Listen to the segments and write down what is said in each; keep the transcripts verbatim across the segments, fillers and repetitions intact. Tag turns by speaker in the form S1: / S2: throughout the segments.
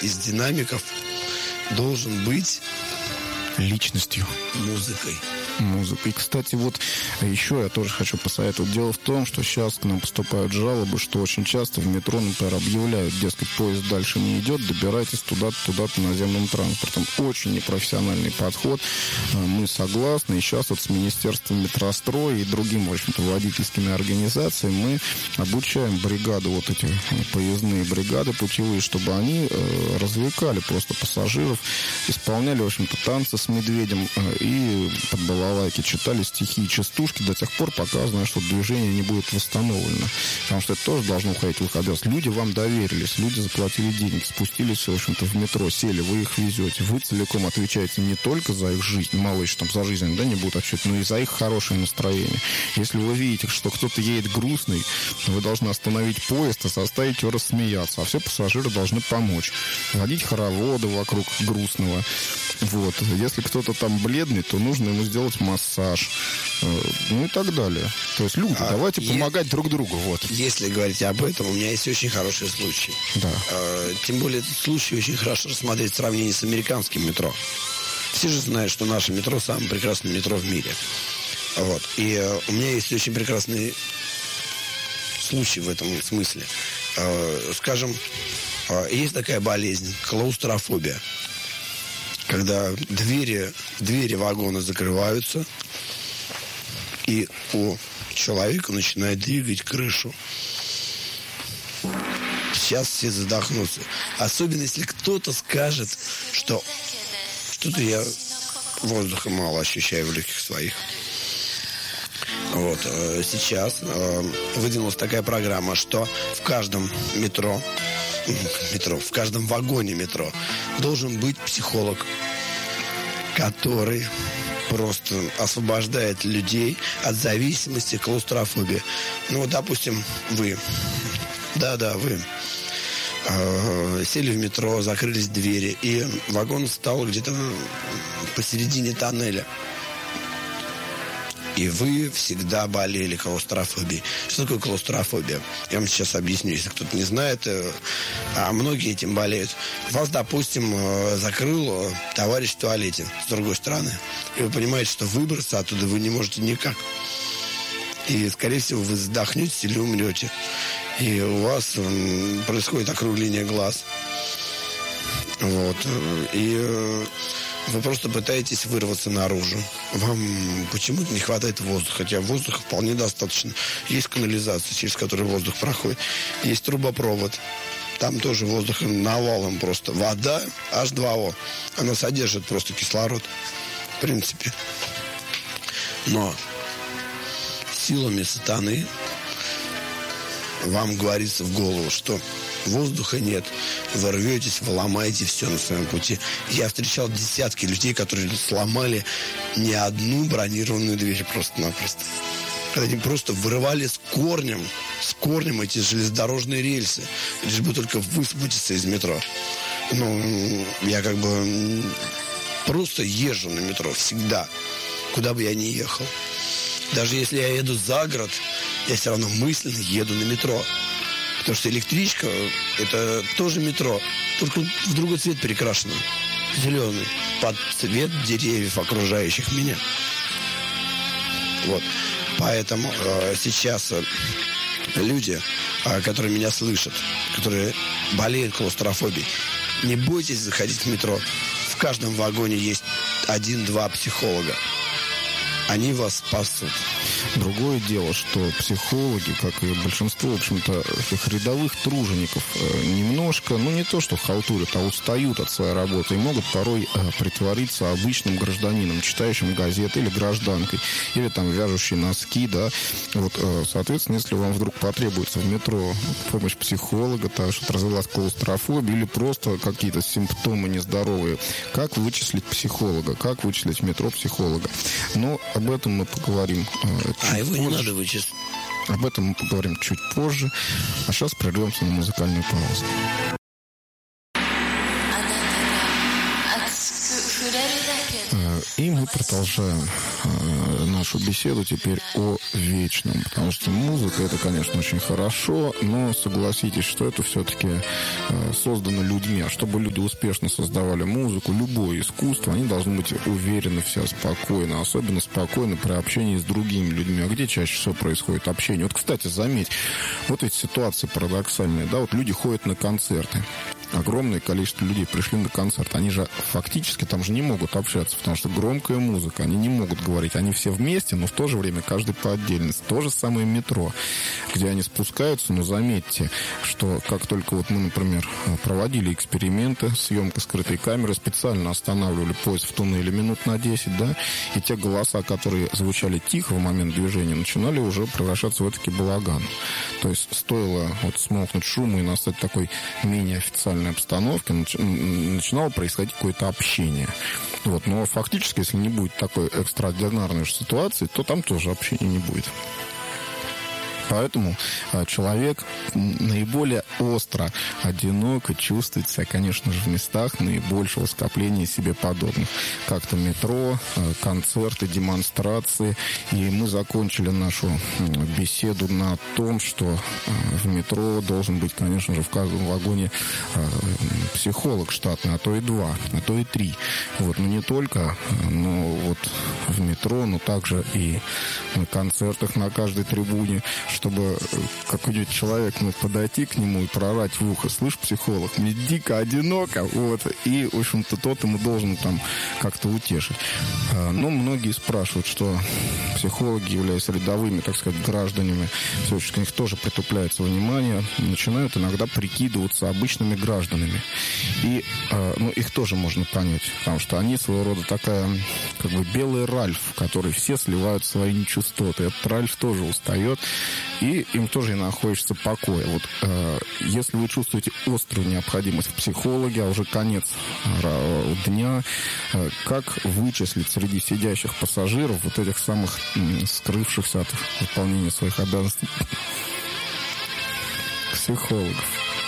S1: из динамиков должен быть
S2: личностью,
S1: музыкой.
S2: Музыка. И, кстати, вот еще я тоже хочу посоветовать. Дело в том, что сейчас к нам поступают жалобы, что очень часто в метро, например, объявляют, дескать, поезд дальше не идет, добирайтесь туда-то, туда-то наземным транспортом. Очень непрофессиональный подход. Мы согласны. И сейчас вот с Министерством метростроя и другими, в общем-то, водительскими организациями мы обучаем бригады, вот эти поездные бригады путевые, чтобы они э, развлекали просто пассажиров, исполняли, в общем-то, танцы с медведем э, и под балалайки читали стихи и частушки до тех пор, пока, знаешь, что движение не будет восстановлено. Потому что это тоже должно уходить в их обязанность. Люди вам доверились, люди заплатили денег, спустились, в общем-то, в метро, сели, вы их везете. Вы целиком отвечаете не только за их жизнь, мало еще там за жизнь, да, не будут отвечать, но и за их хорошее настроение. Если вы видите, что кто-то едет грустный, вы должны остановить поезд и заставить его рассмеяться, а все пассажиры должны помочь. Водить хороводы вокруг грустного. Вот. Если кто-то там бледный, то нужно ему сделать массаж, ну и так далее. То есть люди, а давайте е- помогать друг другу. Вот.
S1: Если говорить об этом, у меня есть очень хороший случай.
S2: Да.
S1: А, тем более этот случай очень хорошо рассмотреть в сравнении с американским метро. Все же знают, что наше метро самое прекрасное метро в мире. Вот. И а, у меня есть очень прекрасный случай в этом смысле. А, скажем, а, есть такая болезнь – клаустрофобия. Когда двери, двери вагона закрываются, и у человека начинает двигать крышу. Сейчас все задохнутся. Особенно, если кто-то скажет, что что-то я воздуха мало ощущаю в легких своих. Вот. Сейчас выдвинулась такая программа, что в каждом метро, метро, в каждом вагоне метро должен быть психолог, который просто освобождает людей от зависимости, клаустрофобии. Ну, вот, допустим, вы, да-да, вы э, сели в метро, закрылись двери, и вагон стал где-то посередине тоннеля. И вы всегда болели клаустрофобией. Что такое клаустрофобия? Я вам сейчас объясню, если кто-то не знает, а многие этим болеют. Вас, допустим, закрыл товарищ в туалете с другой стороны, и вы понимаете, что выбраться оттуда вы не можете никак. И, скорее всего, вы задохнетесь или умрете. И у вас происходит округление глаз. Вот. И вы просто пытаетесь вырваться наружу. Вам почему-то не хватает воздуха, хотя воздуха вполне достаточно. Есть канализация, через которую воздух проходит. Есть трубопровод. Там тоже воздух навалом просто. Вода эйч два о. Она содержит просто кислород. В принципе. Но силами сатаны вам говорится в голову, что воздуха нет, вы рветесь, вы ломаете все на своем пути. Я встречал десятки людей, которые сломали не одну бронированную дверь просто-напросто. Когда они просто вырывали с корнем, с корнем эти железнодорожные рельсы, лишь бы только высвободиться из метро. Ну, я как бы просто езжу на метро всегда, куда бы я ни ехал. Даже если я еду за город, я все равно мысленно еду на метро. Потому что электричка – это тоже метро, только в другой цвет перекрашено. Зеленый, под цвет деревьев, окружающих меня. Вот. Поэтому э, сейчас э, люди, э, которые меня слышат, которые болеют клаустрофобией, не бойтесь заходить в метро. В каждом вагоне есть один-два психолога. Они вас спасут.
S2: Другое дело, что психологи, как и большинство, в общем-то, их рядовых тружеников, немножко, ну не то что халтурят, а устают от своей работы и могут порой притвориться обычным гражданином, читающим газеты или гражданкой, или там вяжущей носки, да. Вот, соответственно, если вам вдруг потребуется в метро помощь психолога, так что развилась клаустрофобия или просто какие-то симптомы нездоровые, как вычислить психолога, как вычислить в метро психолога? Но об этом мы поговорим чуть
S1: а его
S2: позже.
S1: Не надо вычислить.
S2: Об этом мы поговорим чуть позже. А сейчас прервемся на музыкальную паузу. И мы продолжаем нашу беседу теперь о вечном. Потому что музыка — это, конечно, очень хорошо, но согласитесь, что это все-таки создано людьми. А чтобы люди успешно создавали музыку, любое искусство, они должны быть уверены в себе, спокойно. Особенно спокойно при общении с другими людьми. А где чаще всего происходит общение? Вот, кстати, заметь, вот эти ситуации парадоксальные, да, вот люди ходят на концерты. Огромное количество людей пришли на концерт. Они же фактически там же не могут общаться, потому что громкая музыка. Они не могут говорить. Они все вместе, но в то же время каждый по отдельности. То же самое метро, где они спускаются. Но заметьте, что как только вот мы, например, проводили эксперименты, съемка скрытой камеры, специально останавливали поезд в туннеле минут на десять, да, и те голоса, которые звучали тихо в момент движения, начинали уже превращаться в этакий балаган. То есть стоило вот смолкнуть шуму и настать такой менее официальной обстановке, начинало происходить какое-то общение. Вот. Но фактически, если не будет такой экстраординарной ситуации, то там тоже общения не будет. Поэтому человек наиболее остро, одиноко чувствует себя, конечно же, в местах наибольшего скопления себе подобных. Как-то метро, концерты, демонстрации. И мы закончили нашу беседу на том, что в метро должен быть, конечно же, в каждом вагоне психолог штатный, а то и два, а то и три. Вот. Но не только, но вот в метро, но также и на концертах на каждой трибуне, чтобы какой-нибудь человек мог подойти к нему и проорать в ухо: слышь, психолог, мне дико одиноко, вот, и, в общем-то, тот ему должен там как-то утешить. Но многие спрашивают, что психологи, являясь рядовыми, так сказать, гражданами, все-таки у них тоже притупляется внимание, начинают иногда прикидываться обычными гражданами. И, ну, их тоже можно понять, потому что они своего рода такая, как бы, белый Ральф, в который все сливают свои нечистоты. Этот Ральф тоже устает, и им тоже иногда хочется покоя. Вот э, если вы чувствуете острую необходимость в психологе, а уже конец э, дня, э, как вычислить среди сидящих пассажиров вот этих самых э, скрывшихся от выполнения своих обязанностей психологов?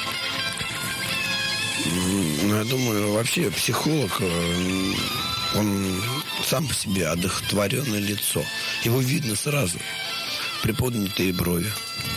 S1: Ну, я думаю, вообще психолог, он сам по себе одухотворенное лицо. Его видно сразу. Приподнятые брови,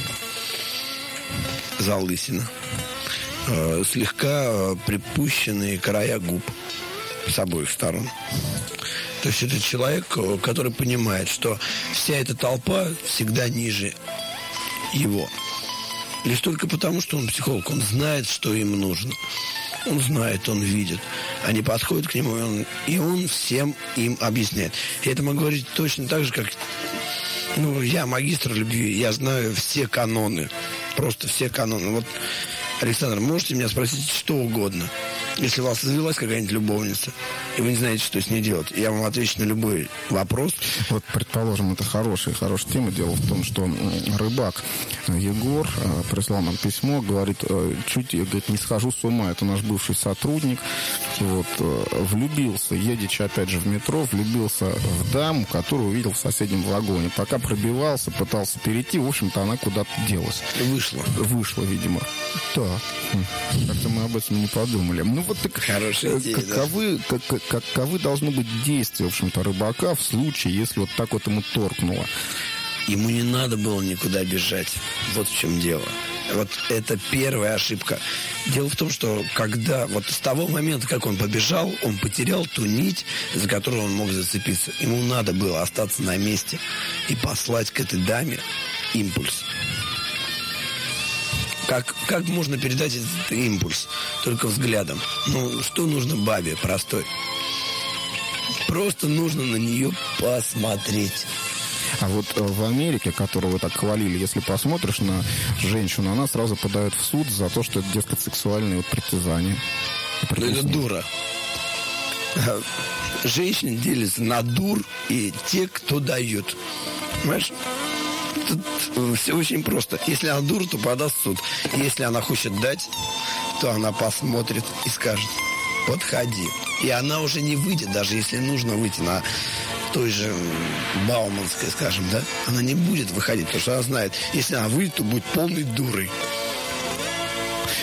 S1: залысина, э, слегка припущенные края губ с обоих сторон. То есть это человек, который понимает, что вся эта толпа всегда ниже его. Лишь только потому, что он психолог, он знает, что им нужно. Он знает, он видит. Они подходят к нему, и он, и он всем им объясняет. И это могу говорить точно так же, как... Ну, я магистр любви, я знаю все каноны. Просто все каноны. Вот, Александр, можете меня спросить что угодно. Если у вас завелась какая-нибудь любовница, и вы не знаете, что с ней делать, я вам отвечу на любой вопрос.
S2: Вот, предположим, это хорошая, хорошая тема. Дело в том, что рыбак Егор прислал нам письмо, говорит, чуть, говорит, не схожу с ума. Это наш бывший сотрудник. Вот, влюбился, едучи опять же в метро, влюбился в даму, которую увидел в соседнем вагоне. Пока пробивался, пытался перейти, в общем-то, она куда-то делась.
S1: Вышла.
S2: Вышла, видимо. Да. Как-то мы об этом не подумали. Ну, вот так,
S1: хорошая идея,
S2: каковы,
S1: да?
S2: как, каковы должны быть действия, в общем-то, рыбака в случае, если вот так вот ему торкнуло?
S1: Ему не надо было никуда бежать. Вот в чем дело. Вот это первая ошибка. Дело в том, что когда вот с того момента, как он побежал, он потерял ту нить, за которую он мог зацепиться. Ему надо было остаться на месте и послать к этой даме импульс. Как, как можно передать этот импульс? Только взглядом. Ну, что нужно бабе простой? Просто нужно на нее посмотреть.
S2: А вот в Америке, которую вы так хвалили, если посмотришь на женщину, она сразу подает в суд за то, что это, дескать, сексуальные вот притязания.
S1: Ну, это дура. Женщины делятся на дур и те, кто дают. Понимаешь? Тут все очень просто. Если она дура, то подаст в суд. Если она хочет дать, то она посмотрит и скажет: подходи. И она уже не выйдет, даже если нужно выйти на той же Бауманской, скажем, да, она не будет выходить, потому что она знает, если она выйдет, то будет полной дурой.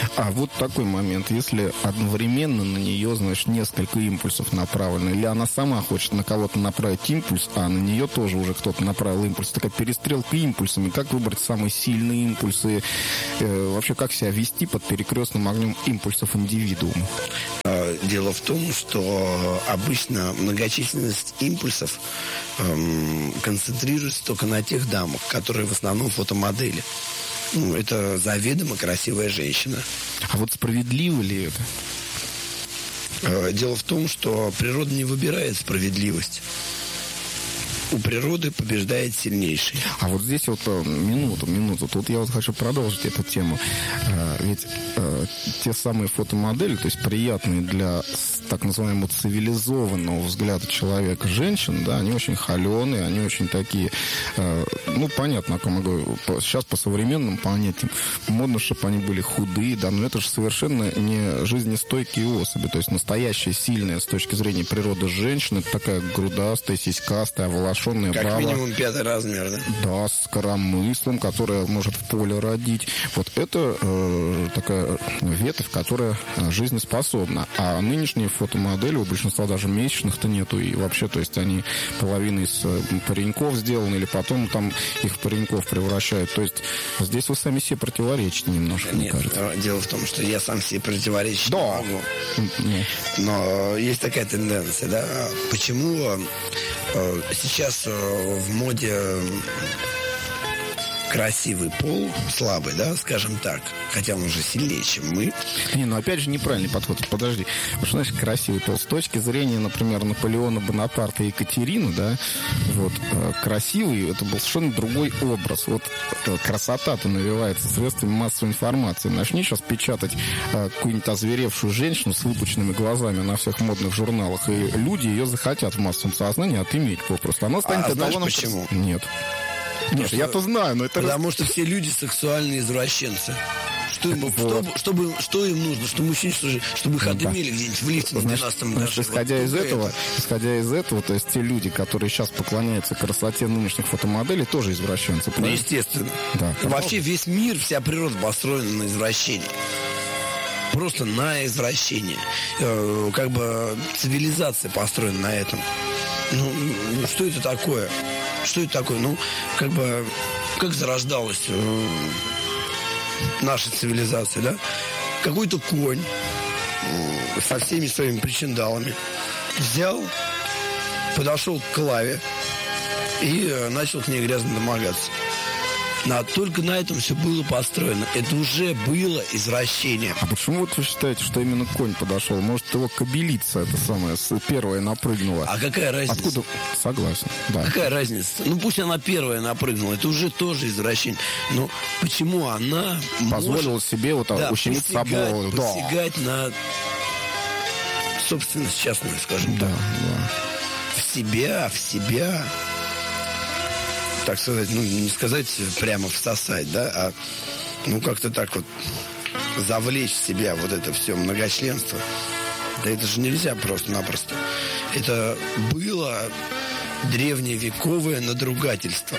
S2: А вот такой момент. Если одновременно на нее, значит, несколько импульсов направлено, или она сама хочет на кого-то направить импульс, а на нее тоже уже кто-то направил импульс, такая перестрелка импульсами. Как выбрать самые сильные импульсы? Э, вообще, как себя вести под перекрестным огнем импульсов индивидуума?
S1: Дело в том, что обычно многочисленность импульсов эм, концентрируется только на тех дамах, которые в основном фотомодели. Ну, это заведомо красивая женщина.
S2: А вот справедливо ли это?
S1: Дело в том, что природа не выбирает справедливость. У природы побеждает сильнейший.
S2: А вот здесь вот минуту, минуту. Тут я вот хочу продолжить эту тему. Ведь э, те самые фотомодели, то есть приятные для так называемого цивилизованного взгляда человека женщин, да, они очень холеные, они очень такие, э, ну, понятно, о ком я говорю, сейчас по современным понятиям, модно, чтобы они были худые, да, но это же совершенно не жизнестойкие особи, то есть настоящая, сильная с точки зрения природы женщина, это такая грудастая, сиськастая, волошенная
S1: как
S2: баба.
S1: Минимум пятый размер, да?
S2: Да, с коромыслом, которая может в поле родить. Вот это э, такая ветвь, которая жизнеспособна. А нынешние фотомодели, у большинства даже месячных-то нету. И вообще, то есть они половина из пареньков сделаны, или потом там их в пареньков превращают. То есть здесь вы сами себе противоречите немножко,
S1: Нет,
S2: мне кажется.
S1: Дело в том, что я сам себе противоречить
S2: да.
S1: не могу.
S2: Нет.
S1: Но есть такая тенденция, да? Почему э, сейчас э, в моде красивый пол, слабый, да, скажем так, хотя он уже сильнее, чем мы.
S2: Не, ну опять же неправильный подход. Подожди. Потому что, знаешь, красивый пол. С точки зрения, например, Наполеона Бонапарта и Екатерины, да, вот, э, красивый, это был совершенно другой образ. Вот э, красота-то навевается средствами массовой информации. Начни сейчас печатать э, какую-нибудь озверевшую женщину с выпученными глазами на всех модных журналах, и люди ее захотят в массовом сознании отыметь попросту. Она станет
S1: а знаешь
S2: эталоном...
S1: почему?
S2: Нет. Нет,
S1: что,
S2: я-то знаю, но это...
S1: Потому что все люди сексуальные извращенцы. Что им,
S2: вот.
S1: что, чтобы, что им нужно? Что мужчине, что, чтобы их отымели
S2: да.
S1: где-нибудь в лифте на двенадцатом этаже.
S2: Исходя
S1: вот
S2: из этого,
S1: это.
S2: исходя из этого, то есть те люди, которые сейчас поклоняются красоте нынешних фотомоделей, тоже извращенцы, правильно?
S1: Ну, естественно.
S2: Да.
S1: Вообще весь мир, вся природа построена на извращении. Просто на извращение. Э, как бы цивилизация построена на этом. Ну, ну, что это такое? Что это такое? Ну, как бы, как зарождалась э, наша цивилизация, да? Какой-то конь э, со всеми своими причиндалами взял, подошел к Клаве и э, начал к ней грязно домогаться. Но только на этом все было построено. Это уже было извращение.
S2: А почему вот вы считаете, что именно конь подошел? Может, его кобылица, это самое, первая напрыгнула?
S1: А какая разница?
S2: Откуда? Согласен, да.
S1: Какая разница? Ну, пусть она первая напрыгнула. Это уже тоже извращение. Но почему она
S2: позволила
S1: может,
S2: себе вот
S1: да,
S2: ущемить собой?
S1: посягать да. на собственность частную, скажем
S2: да,
S1: так.
S2: Да.
S1: В себя, в себя... так сказать, ну, не сказать прямо всосать, да, а ну, как-то так вот завлечь в себя вот это все многочленство. Да это же нельзя просто-напросто. Это было древневековое надругательство.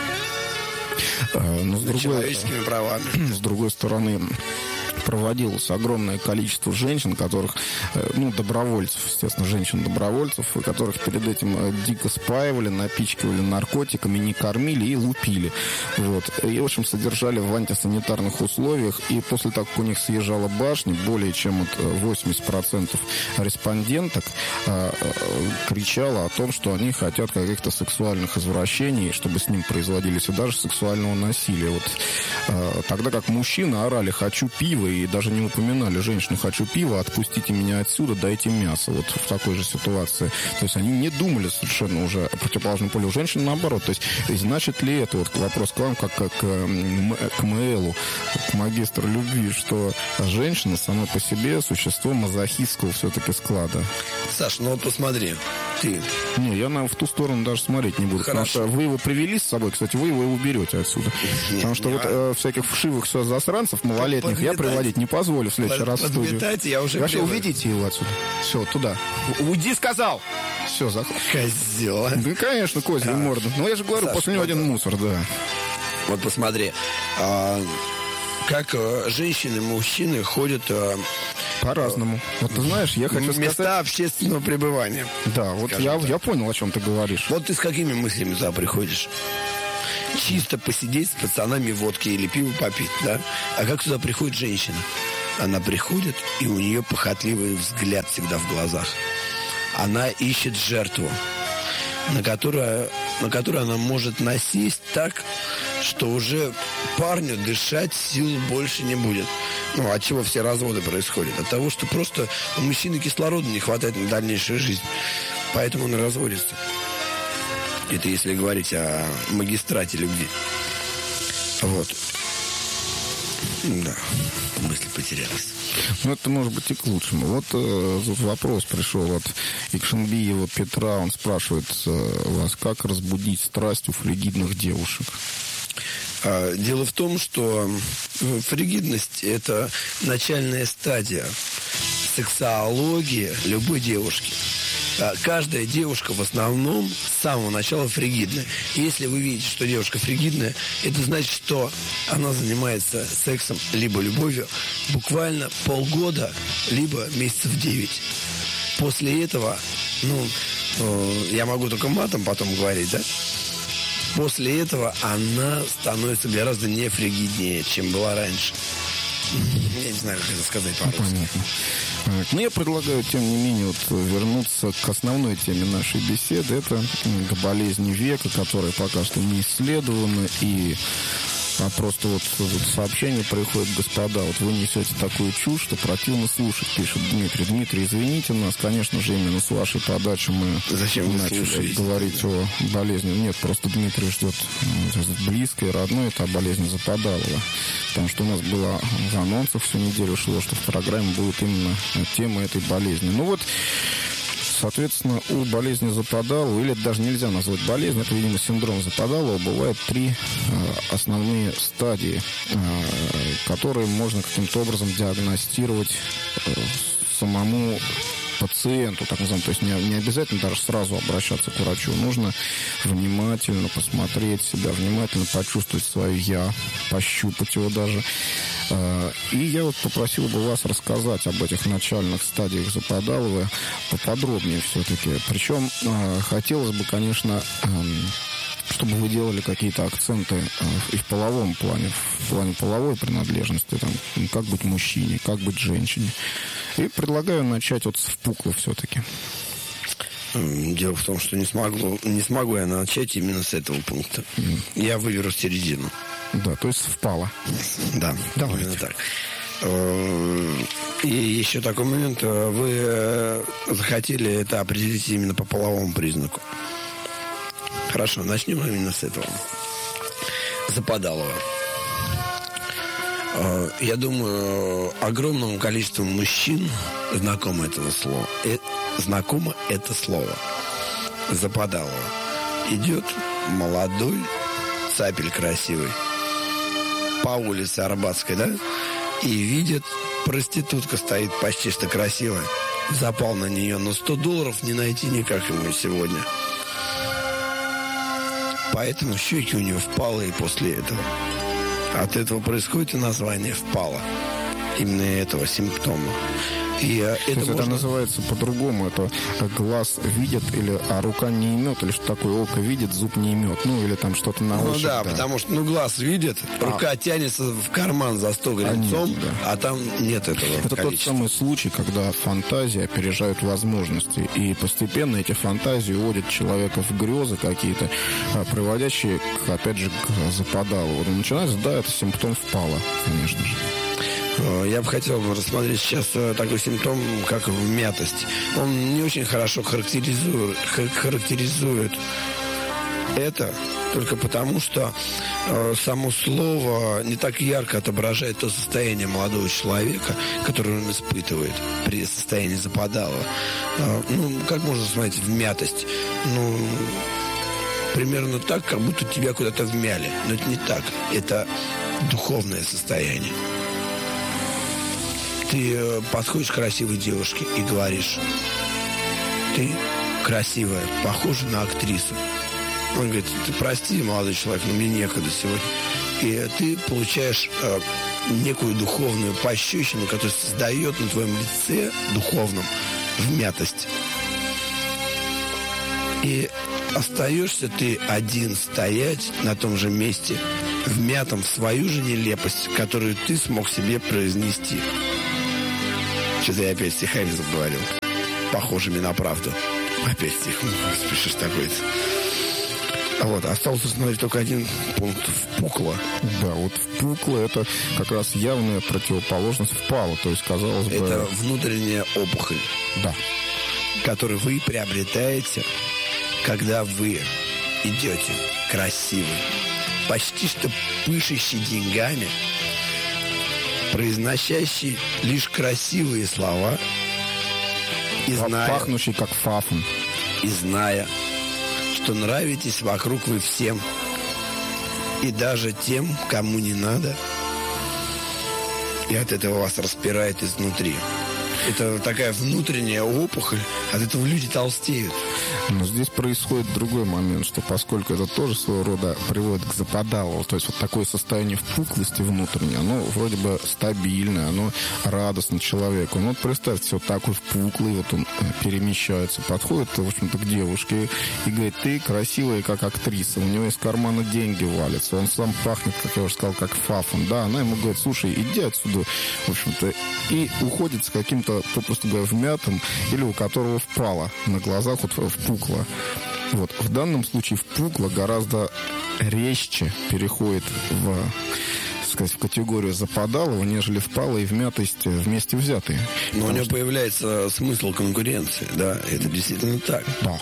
S2: А, но с другой,
S1: человеческими правами.
S2: С другой стороны, проводилось огромное количество женщин, которых, ну, добровольцев, естественно, женщин-добровольцев, которых перед этим дико спаивали, напичкивали наркотиками, не кормили и лупили. Вот. И, в общем, содержали в антисанитарных условиях. И после того, как у них съезжала башня, более чем вот восемьдесят процентов респонденток а, а, кричало о том, что они хотят каких-то сексуальных извращений, чтобы с ним производились, и даже сексуального насилия. Вот. А, тогда как мужчины орали «хочу пива», и даже не упоминали женщину «хочу пива», «отпустите меня отсюда, дайте мясо». Вот в такой же ситуации. То есть они не думали совершенно уже о противоположном поле. У женщин наоборот. То есть значит ли это, вот вопрос к вам, как, как к Мэйлу, к магистру любви, что женщина сама по себе существо мазохистского все-таки склада?
S1: Саш, ну вот посмотри, ты...
S2: Не, я на, в ту сторону даже смотреть не буду.
S1: Хорошо.
S2: Потому что вы его привели с собой, кстати, вы его и уберете отсюда.
S1: Нет,
S2: потому что
S1: не
S2: вот
S1: а...
S2: э, всяких вшивых все засранцев малолетних я приводить не позволю в следующий раз в студию.
S1: Я уже
S2: Вообще, уведите его отсюда. Все, туда. Уйди, сказал! Все, заход.
S1: Козел.
S2: Да, конечно, козья а, морда. Ну, я же говорю,
S1: Саша,
S2: после него
S1: вот,
S2: один мусор, да.
S1: Вот посмотри. А, как э, женщины и мужчины ходят... Э,
S2: По-разному. Вот ты знаешь, я хочу
S1: места
S2: сказать...
S1: общественного пребывания.
S2: Да, вот я, я понял, о чем ты говоришь.
S1: Вот ты с какими мыслями туда приходишь? Чисто посидеть с пацанами водки или пиво попить, да? А как туда приходит женщина? Она приходит, и у нее похотливый взгляд всегда в глазах. Она ищет жертву, на которую, на которую она может насесть так, что уже парню дышать сил больше не будет. Ну, от чего все разводы происходят? От того, что просто у мужчины кислорода не хватает на дальнейшую жизнь. Поэтому он и разводится. Это если говорить о магистрате любви. Вот. Да, мысли потерялись.
S2: Ну, это может быть и к лучшему. Вот э, вопрос пришел от Икшенбиева Петра. Он спрашивает э, вас, как разбудить страсть у фригидных девушек?
S1: Дело в том, что фригидность – это начальная стадия сексологии любой девушки. Каждая девушка в основном с самого начала фригидная. И если вы видите, что девушка фригидная, это значит, что она занимается сексом либо любовью буквально полгода, либо месяцев девять. После этого, ну, я могу только матом потом говорить, да? После этого она становится гораздо не фригиднее, чем была раньше. Я не знаю, как это сказать по-русски.
S2: Понятно. Но я предлагаю, тем не менее, вот, вернуться к основной теме нашей беседы. Это к болезни века, которая пока что не исследована. И а просто вот, вот сообщение приходит: господа, вот вы несете такую чушь, что противно слушать, пишет Дмитрий. Дмитрий, извините нас, конечно же, именно с вашей подачи мы
S1: Зачем
S2: начали говорить о болезни. Нет, просто Дмитрий ждет близкое, родное, это о болезни Западалова. Потому что у нас было в анонсах всю неделю шло, что в программе будет именно тема этой болезни. Ну вот, соответственно, у болезни Западалова, или это даже нельзя назвать болезнью, это, видимо, синдром Западалова, бывает три э, основные стадии, э, которые можно каким-то образом диагностировать э, самому пациенту, так называемому. То есть не, не обязательно даже сразу обращаться к врачу. Нужно внимательно посмотреть себя, внимательно почувствовать свое «я», пощупать его даже. И я вот попросил бы вас рассказать об этих начальных стадиях Западалова поподробнее все-таки. Причем хотелось бы, конечно, чтобы вы делали какие-то акценты и в половом плане, в плане половой принадлежности, там, как быть мужчине, как быть женщине. И предлагаю начать вот с впукла все-таки.
S1: Дело в том, что не смогу, не смогу я начать именно с этого пункта. Mm. Я выберу середину.
S2: Да, то есть впало.
S1: Да,
S2: давайте.
S1: Именно так. И еще такой момент. Вы захотели это определить именно по половому признаку. Хорошо, начнем именно с этого. Западалова. Я думаю, огромному количеству мужчин знакомо этого слова. Э, знакомо это слово. Западалова. Идет молодой цапель красивый по улице Арбатской, да? И видит, проститутка стоит почти что красивая. Запал на нее, но сто долларов не найти никак ему сегодня. Поэтому щеки у нее впалые после этого. От этого происходит и название «впало». Именно этого симптома. И это,
S2: это
S1: можно...
S2: называется по-другому. Это глаз видит, или, а рука не имет, или что такое, око видит, зуб не имет. Ну, или там что-то на ощупь.
S1: Ну да,
S2: да,
S1: потому что ну, глаз видит, рука а... тянется в карман за сто гривенцом, а, нет, да. а там нет этого
S2: Это количества. Тот самый случай, когда фантазии опережают возможности. И постепенно эти фантазии уводят человека в грезы какие-то, приводящие, опять же, к Западалову. Начинается, да, это симптом впала, конечно же.
S1: Я бы хотел рассмотреть сейчас такой симптом, как вмятость. Он не очень хорошо характеризует, характеризует это, только потому, что э, само слово не так ярко отображает то состояние молодого человека, которое он испытывает при состоянии Западалова. Э, ну, как можно смотреть вмятость? Ну, примерно так, как будто тебя куда-то вмяли. Но это не так. Это духовное состояние. Ты подходишь к красивой девушке и говоришь: ты красивая, похожа на актрису. Он говорит: ты прости, молодой человек, но мне некогда сегодня. И ты получаешь э, некую духовную пощечину, которая создает на твоем лице духовном вмятость. И остаешься ты один стоять на том же месте, вмятом в свою же нелепость, которую ты смог себе произнести. Что-то я опять стихами заговорил, похожими на правду. Опять стих. Ну, господи, что ж такое-то? Вот, остался смотреть только один пункт — впукло.
S2: Да, вот впукло — это как раз явная противоположность впало. То есть, казалось бы...
S1: Это внутренняя опухоль.
S2: Да.
S1: Которую вы приобретаете, когда вы идете красивый, почти что пышущий деньгами, произносящий лишь красивые слова, и зная,
S2: пахнущий как фафн,
S1: и зная, что нравитесь вокруг вы всем, и даже тем, кому не надо, и от этого вас распирает изнутри. Это такая внутренняя опухоль, от этого люди толстеют.
S2: Но здесь происходит другой момент, что поскольку это тоже своего рода приводит к западалу, то есть вот такое состояние впуклости внутреннее, оно вроде бы стабильное, оно радостно человеку. Ну вот представьте, вот такой впуклый, вот он перемещается, подходит, в общем-то, к девушке и говорит: ты красивая, как актриса, у него из кармана деньги валятся, он сам пахнет, как я уже сказал, как фафон. Да, она ему говорит: слушай, иди отсюда, в общем-то, и уходит с каким-то, попросту говоря, вмятым, или у которого впало на глазах вот впукло. Вот. В данном случае впукло гораздо резче переходит в, сказать, в категорию западалого, нежели впало и вмятость вместе взятые.
S1: Но
S2: Потому
S1: у него
S2: что...
S1: появляется смысл конкуренции, да, это действительно так.
S2: Да.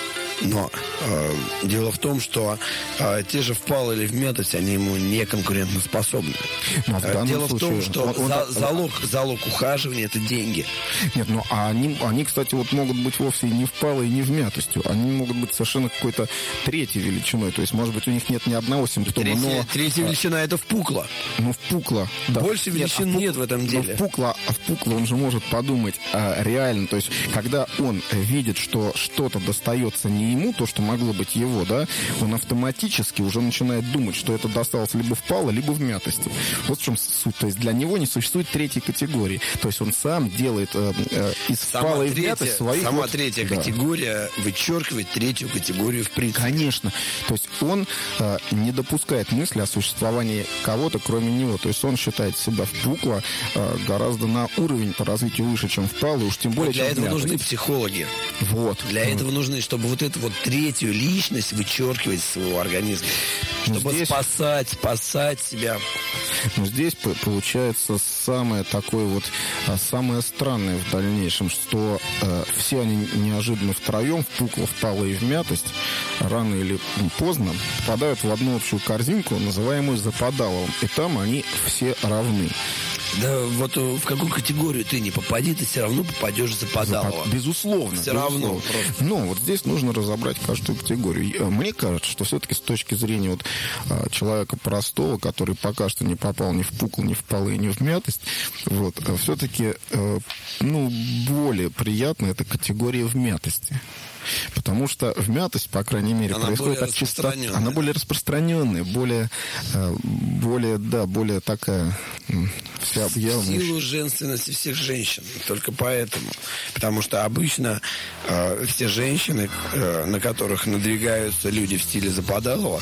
S1: Но э, дело в том, что э, те же впалы или вмятость, они ему не конкурентоспособны.
S2: Но в
S1: дело
S2: случае,
S1: в том, что
S2: он, он,
S1: за,
S2: он,
S1: залог, залог ухаживания — это деньги.
S2: Нет, ну а они, они, кстати, вот могут быть вовсе и не впалой, и не вмятостью. Они могут быть совершенно какой-то третьей величиной. То есть, может быть, у них нет ни одного симптома.
S1: Третья,
S2: но...
S1: третья величина — это впукло.
S2: Ну, впукло, да.
S1: Больше величин нет, а впук... нет в этом деле.
S2: Но впукло, а впукло он же может подумать а, реально. То есть, когда он видит, что что-то достается не ему, то, что могло быть его, да, он автоматически уже начинает думать, что это досталось либо впало, либо в мятости. Вот в чем суть. То есть для него не существует третьей категории. То есть он сам делает э, э, из впала и в мятость своих...
S1: Сама
S2: вот,
S1: третья
S2: да.
S1: категория вычеркивает третью категорию в принципе.
S2: Конечно. То есть он э, не допускает мысли о существовании кого-то, кроме него. То есть он считает себя впукло э, гораздо на уровень по развитию выше, чем впало, уж тем более,
S1: вот для
S2: чем
S1: этого
S2: мятость.
S1: нужны психологи.
S2: Вот.
S1: Для
S2: вот.
S1: этого нужны, чтобы вот эту вот третью личность вычеркивать из своего организма. Чтобы здесь... спасать, спасать себя.
S2: Но здесь получается самое такое вот, самое странное в дальнейшем, что э, все они неожиданно втроем, впукло, впало и вмятость, рано или поздно попадают в одну общую корзинку, называемую западаловым. И там они все равны.
S1: Да вот в какую категорию ты не попади, ты все равно попадешь в западалово.
S2: Запад... Безусловно.
S1: Все
S2: безусловно.
S1: равно. Просто.
S2: Но вот здесь нужно разобрать каждую категорию. Мне кажется, что все-таки с точки зрения вот, человека простого, который пока что не попал ни в пукло, ни в полы, ни в мятость, вот, все-таки ну, более приятная эта категория вмятости. Потому что вмятость, по крайней мере,
S1: она
S2: происходит от чистоты. Она более распространенная, более, более, да, более такая всеобъемлющая.
S1: Силу женственности всех женщин. Только поэтому. Потому что обычно э, все женщины, э, на которых надвигаются люди в стиле Западалова,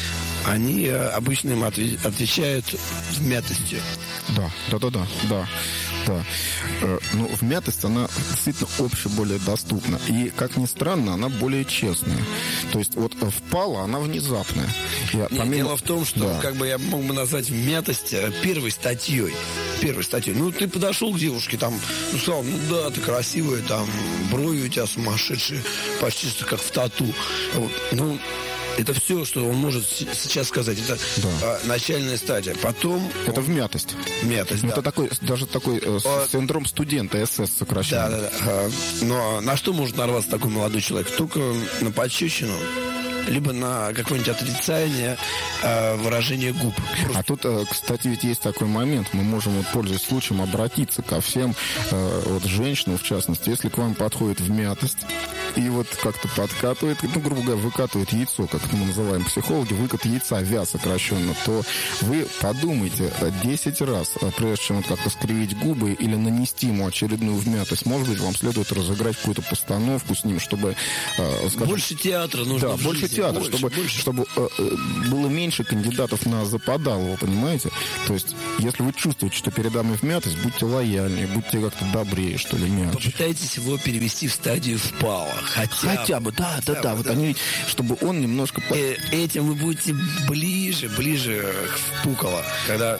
S1: они э, обычно им отве- отвечают вмятостью.
S2: Да, да, да, да, да. Да. Ну, вмятость, она действительно обще более доступна. И, как ни странно, она более честная. То есть, вот впала, она внезапная. Я,
S1: Нет,
S2: помимо...
S1: Дело в том, что да. как бы я мог бы назвать вмятость первой статьей. Первой статьей. Ну, ты подошел к девушке, там, ну, сказал, ну, да, ты красивая, там, брови у тебя сумасшедшие, почти что как в тату. Вот. Ну, это все, что он может сейчас сказать. Это да. а, начальная стадия. Потом...
S2: Это
S1: он...
S2: вмятость.
S1: Вмятость,
S2: ну,
S1: да.
S2: Это такой, даже такой э, а... синдром студента, эс эс сокращенно.
S1: Да, да, да. А, но на что может нарваться такой молодой человек? Только на пощечину, либо на какое-нибудь отрицание э, выражения губ.
S2: Просто... А тут, э, кстати, ведь есть такой момент. Мы можем, вот, пользуясь случаем, обратиться ко всем э, вот, женщинам, в частности. Если к вам подходит вмятость, и вот как-то подкатывает, ну, грубо говоря, выкатывает яйцо, как мы называем психологи, выкат яйца, вяз сокращенно, то вы подумайте десять раз, прежде чем вот как-то скривить губы или нанести ему очередную вмятость. Может быть, вам следует разыграть какую-то постановку с ним, чтобы... Скажем,
S1: больше театра нужно.
S2: Да, больше
S1: жизни,
S2: театра,
S1: больше,
S2: чтобы,
S1: больше.
S2: чтобы э, было меньше кандидатов на западалово, понимаете? То есть, если вы чувствуете, что перед вами вмятость, будьте лояльнее, будьте как-то добрее, что ли, мягче.
S1: Попытайтесь его перевести в стадию впала. Хотя,
S2: Хотя бы, да, да,
S1: хотя
S2: да.
S1: бы,
S2: Вот
S1: да.
S2: они, чтобы он немножко...
S1: Э, этим вы будете ближе, ближе к впукало. Когда...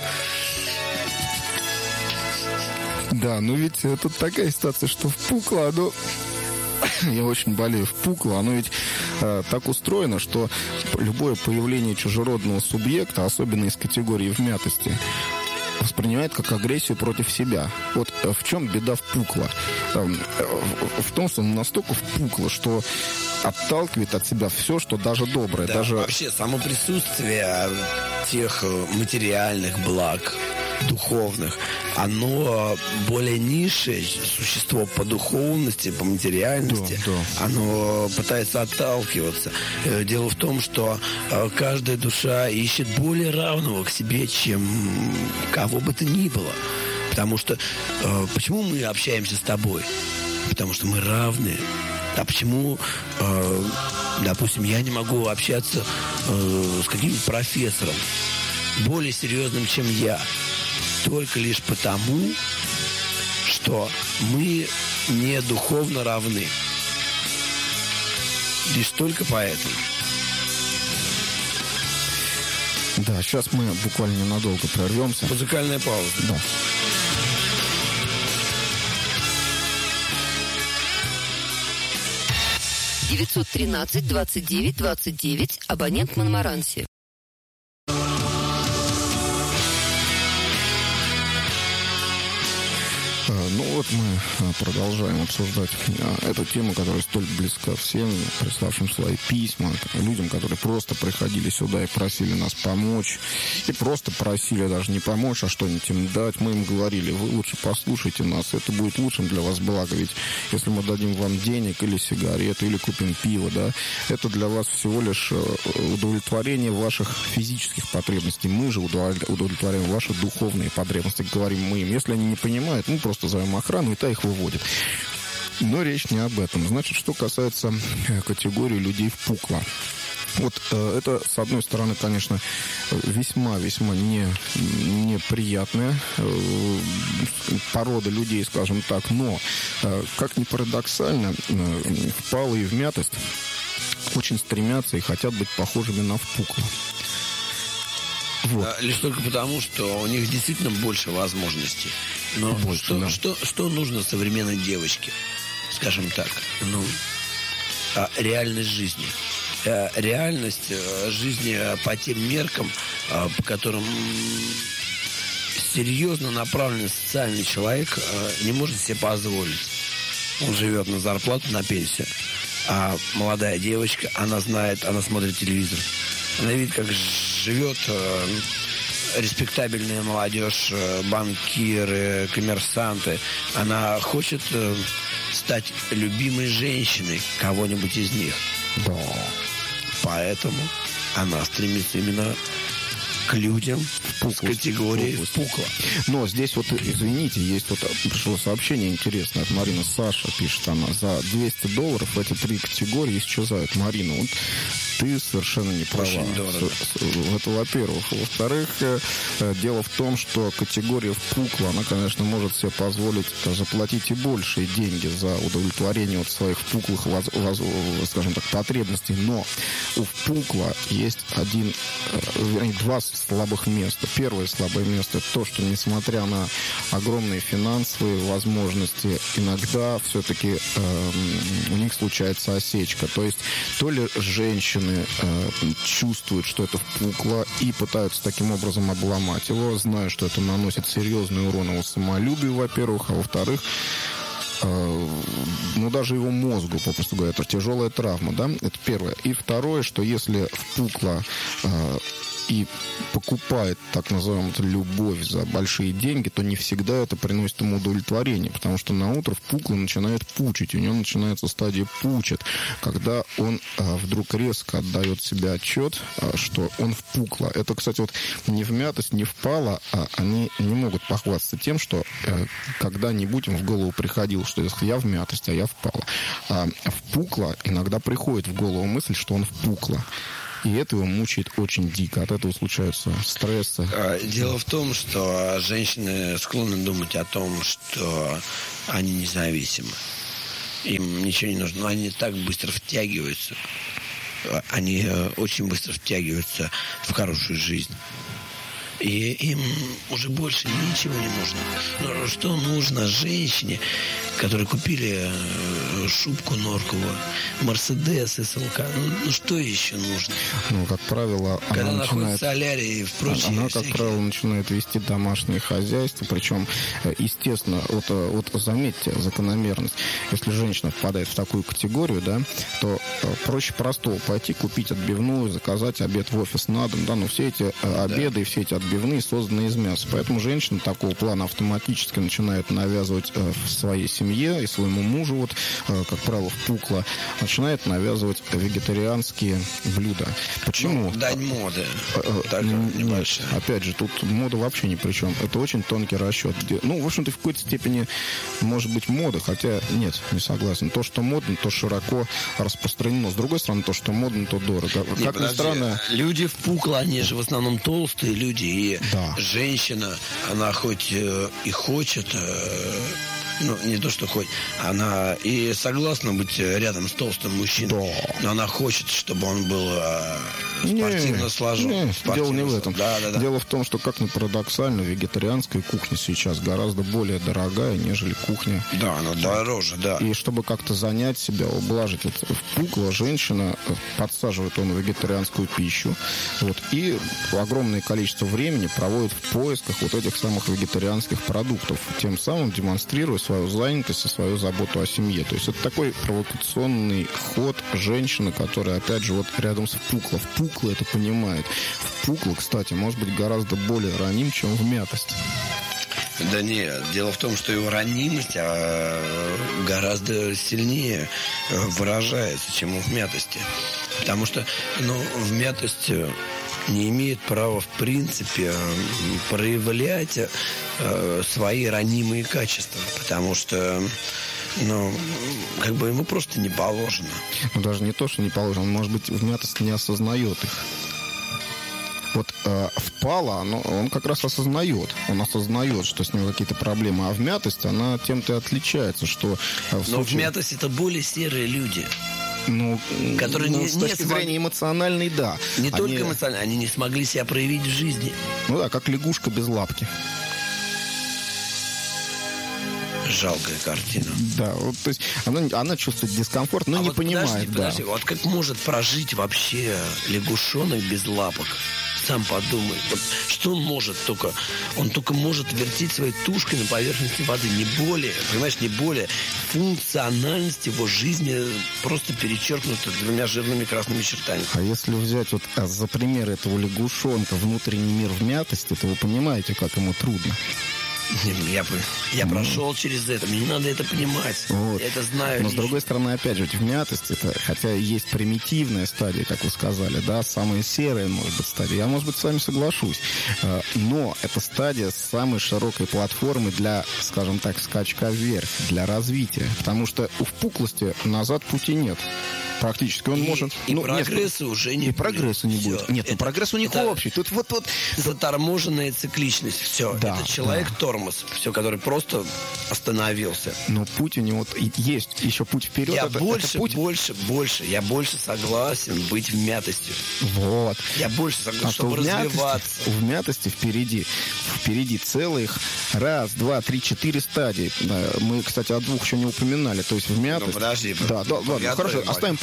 S2: Да, ну ведь тут такая ситуация, что впукло, оно... Я очень болею впукло. Оно ведь э, так устроено, что любое появление чужеродного субъекта, особенно из категории вмятости, воспринимает как агрессию против себя. Вот э, в чем беда впукла? Э, в, в том, что он настолько впукло, что отталкивает от себя все, что даже доброе.
S1: Да,
S2: даже...
S1: вообще, само присутствие тех материальных благ, духовных, оно более низшее существо по духовности, по материальности,
S2: да, да.
S1: оно пытается отталкиваться. Дело в том, что каждая душа ищет более равного к себе, чем кого бы то ни было. Потому что почему мы общаемся с тобой? Потому что мы равны. А почему, э, допустим, я не могу общаться э, с каким-нибудь профессором, более серьезным, чем я? Только лишь потому, что мы не духовно равны. Лишь только поэтому.
S2: Да, сейчас мы буквально ненадолго прервемся.
S1: Музыкальная пауза.
S2: Да.
S3: девятьсот тринадцать двадцать девять двадцать девять, абонент Монмаранси.
S2: Ну вот мы продолжаем обсуждать эту тему, которая столь близка всем, приславшим свои письма, людям, которые просто приходили сюда и просили нас помочь, и просто просили даже не помочь, а что-нибудь им дать. Мы им говорили: вы лучше послушайте нас, это будет лучшим для вас благо, ведь если мы дадим вам денег или сигарету, или купим пиво, да, это для вас всего лишь удовлетворение ваших физических потребностей. Мы же удовлетворяем ваши духовные потребности, говорим мы им. Если они не понимают, мы просто зовем охрану, и та их выводит. Но речь не об этом. Значит, что касается категории людей впукло. Вот э, это, с одной стороны, конечно, весьма-весьма не, неприятная э, порода людей, скажем так, но, э, как ни парадоксально, э, впалые в мятость очень стремятся и хотят быть похожими на впукло. Вот.
S1: Лишь только потому, что у них действительно больше возможностей. Но
S2: больше,
S1: что,
S2: да.
S1: что, что нужно современной девочке, скажем так, ну, реальность жизни. Реальность жизни по тем меркам, по которым серьезно направленный социальный человек не может себе позволить. Он живет на зарплату, на пенсию. А молодая девочка, она знает, она смотрит телевизор. Она видит, как живет э, респектабельная молодежь, э, банкиры, коммерсанты. Она хочет э, стать любимой женщиной кого-нибудь из них.
S2: Да.
S1: Поэтому она стремится именно к людям с категории впукло.
S2: Но здесь вот, извините, есть вот пришло сообщение интересное от Марины. Саша пишет она: за двести долларов эти три категории исчезают. Марина, вот ты совершенно не права. Это, во-первых. Во-вторых, дело в том, что категория впукло, она, конечно, может себе позволить заплатить и большие деньги за удовлетворение вот своих впуклых, скажем так, потребностей. Но у впукла есть один, вернее, два слабых места. Первое слабое место — это то, что, несмотря на огромные финансовые возможности, иногда все-таки э, у них случается осечка. То есть то ли женщины э, чувствуют, что это впукло, и пытаются таким образом обломать его, зная, что это наносит серьезный урон его самолюбию, во-первых, а во-вторых, э, ну, даже его мозгу, попросту говоря, это тяжелая травма, да, это первое. И второе, что если впукло э, и покупает, так называемую, любовь за большие деньги, то не всегда это приносит ему удовлетворение, потому что на утро впуклый начинает пучить, у него начинается стадия пучит, когда он а, вдруг резко отдает себе отчет, а, что он впукло. Это, кстати, вот не вмятость, не впало, а они не могут похвастаться тем, что а, когда-нибудь им в голову приходило, что если я вмятость, а я впало. А впукло иногда приходит в голову мысль, что он впукло. И это его мучает очень дико. От этого случаются стрессы.
S1: Дело в том, что женщины склонны думать о том, что они независимы. Им ничего не нужно. Но они так быстро втягиваются. Они очень быстро втягиваются в хорошую жизнь. И им уже больше ничего не нужно. Но что нужно женщине, которые купили шубку норковую, Мерседес, СЛК? Ну, ну что еще нужно?
S2: Ну, как правило,
S1: Когда
S2: она
S1: находится
S2: начинает...
S1: в солярии и в прочее.
S2: Она,
S1: всякие...
S2: как правило, начинает вести домашнее хозяйство. Причем, естественно, вот, вот заметьте закономерность. Если женщина впадает в такую категорию, да, то проще простого пойти купить отбивную, заказать обед в офис на дом. Да, но все эти обеды да. и все эти отбивные созданы из мяса. Поэтому женщина такого плана автоматически начинает навязывать в своей семье и своему мужу, вот, как правило, впукло, начинает навязывать вегетарианские блюда. Почему?
S1: Ну, дань моды. Так,
S2: Нет, опять же, тут мода вообще ни при чем. Это очень тонкий расчет. Где, ну, в общем-то, в какой-то степени может быть мода, хотя нет, не согласен. То, что модно, то широко распространено. С другой стороны, то, что модно, то дорого.
S1: Не,
S2: как ни странно...
S1: Люди впукло, они же в основном толстые люди. И
S2: да.
S1: женщина, она хоть э, и хочет... Э, ну, не то, что хоть. Она и согласна быть рядом с толстым мужчиной. Да. Но она хочет, чтобы он был э, спортивно не, сложен.
S2: Не,
S1: спортивно
S2: дело не в этом.
S1: Да, да, да.
S2: Дело в том, что, как ни парадоксально, вегетарианская кухня сейчас гораздо более дорогая, нежели кухня.
S1: Да, она дороже, да.
S2: И чтобы как-то занять себя, ублажить это впукло, женщина подсаживает он вегетарианскую пищу. Вот, и огромное количество времени проводит в поисках вот этих самых вегетарианских продуктов, тем самым демонстрируя свою занятость и свою заботу о семье. То есть это такой провокационный ход женщины, которая, опять же, вот рядом с впукло. Впукло это понимает. Впукло, кстати, может быть гораздо более раним, чем вмятость.
S1: Да нет, дело в том, что его ранимость а, гораздо сильнее выражается, чем у вмятости. Потому что, ну, вмятость не имеет права, в принципе, проявлять э, свои ранимые качества. Потому что, ну, как бы ему просто не положено.
S2: Ну, даже не то, что не положено. Он, может быть, вмятость не осознает их. Вот э, впало, оно, он как раз осознает. Он осознает, что с ним какие-то проблемы. А вмятость, она тем-то и отличается, что... Э, в
S1: Но
S2: случае...
S1: вмятость — это более серые люди.
S2: Ну,
S1: которые
S2: ну,
S1: не,
S2: с точки
S1: не
S2: зрения эмоциональной, да.
S1: Не
S2: они...
S1: только эмоционально, они не смогли себя проявить в жизни.
S2: Ну да, как лягушка без лапки.
S1: Жалкая картина.
S2: Да, вот, то есть она, она чувствует дискомфорт, но
S1: а
S2: не
S1: вот
S2: понимает.
S1: Подожди,
S2: да.
S1: подожди, вот как может прожить вообще лягушонок без лапок? Сам подумай. Вот что он может только? Он только может вертеть своей тушкой на поверхности воды. Не более, понимаешь, не более. Функциональность его жизни просто перечеркнута двумя жирными красными чертами.
S2: А если взять вот а, за пример этого лягушонка внутренний мир вмятости, то вы понимаете, как ему трудно.
S1: Я, я mm. прошел через это, мне не надо это понимать.
S2: Вот.
S1: Я это знаю.
S2: Но
S1: лично.
S2: с другой стороны, опять же, вмятость, это, хотя есть примитивная стадия, как вы сказали, да, самая серая, может быть, стадия. Я, может быть, с вами соглашусь. Но это стадия самой широкой платформы для, скажем так, скачка вверх, для развития. Потому что у впуклости назад пути нет. Практически он
S1: и,
S2: может...
S1: И
S2: ну,
S1: прогресса
S2: нет,
S1: уже не
S2: и
S1: будет.
S2: прогресса не
S1: все.
S2: будет. Нет, это, ну прогресс у них
S1: это,
S2: общий. Тут вот, вот...
S1: Заторможенная цикличность. Все.
S2: Да,
S1: это человек
S2: да.
S1: тормоз. Все, который просто остановился.
S2: Но путь у него есть. Еще путь вперед.
S1: Я
S2: это,
S1: больше,
S2: это путь...
S1: больше, больше. Я больше согласен быть вмятостью.
S2: Вот.
S1: Я больше согласен,
S2: а
S1: чтобы
S2: в мятости,
S1: развиваться.
S2: В мятости впереди. Впереди целых раз, два, три, четыре стадии. Мы, кстати, о двух еще не упоминали. То есть в мятость...
S1: Ну, подожди.
S2: Да, да, ладно, хорошо. Оставим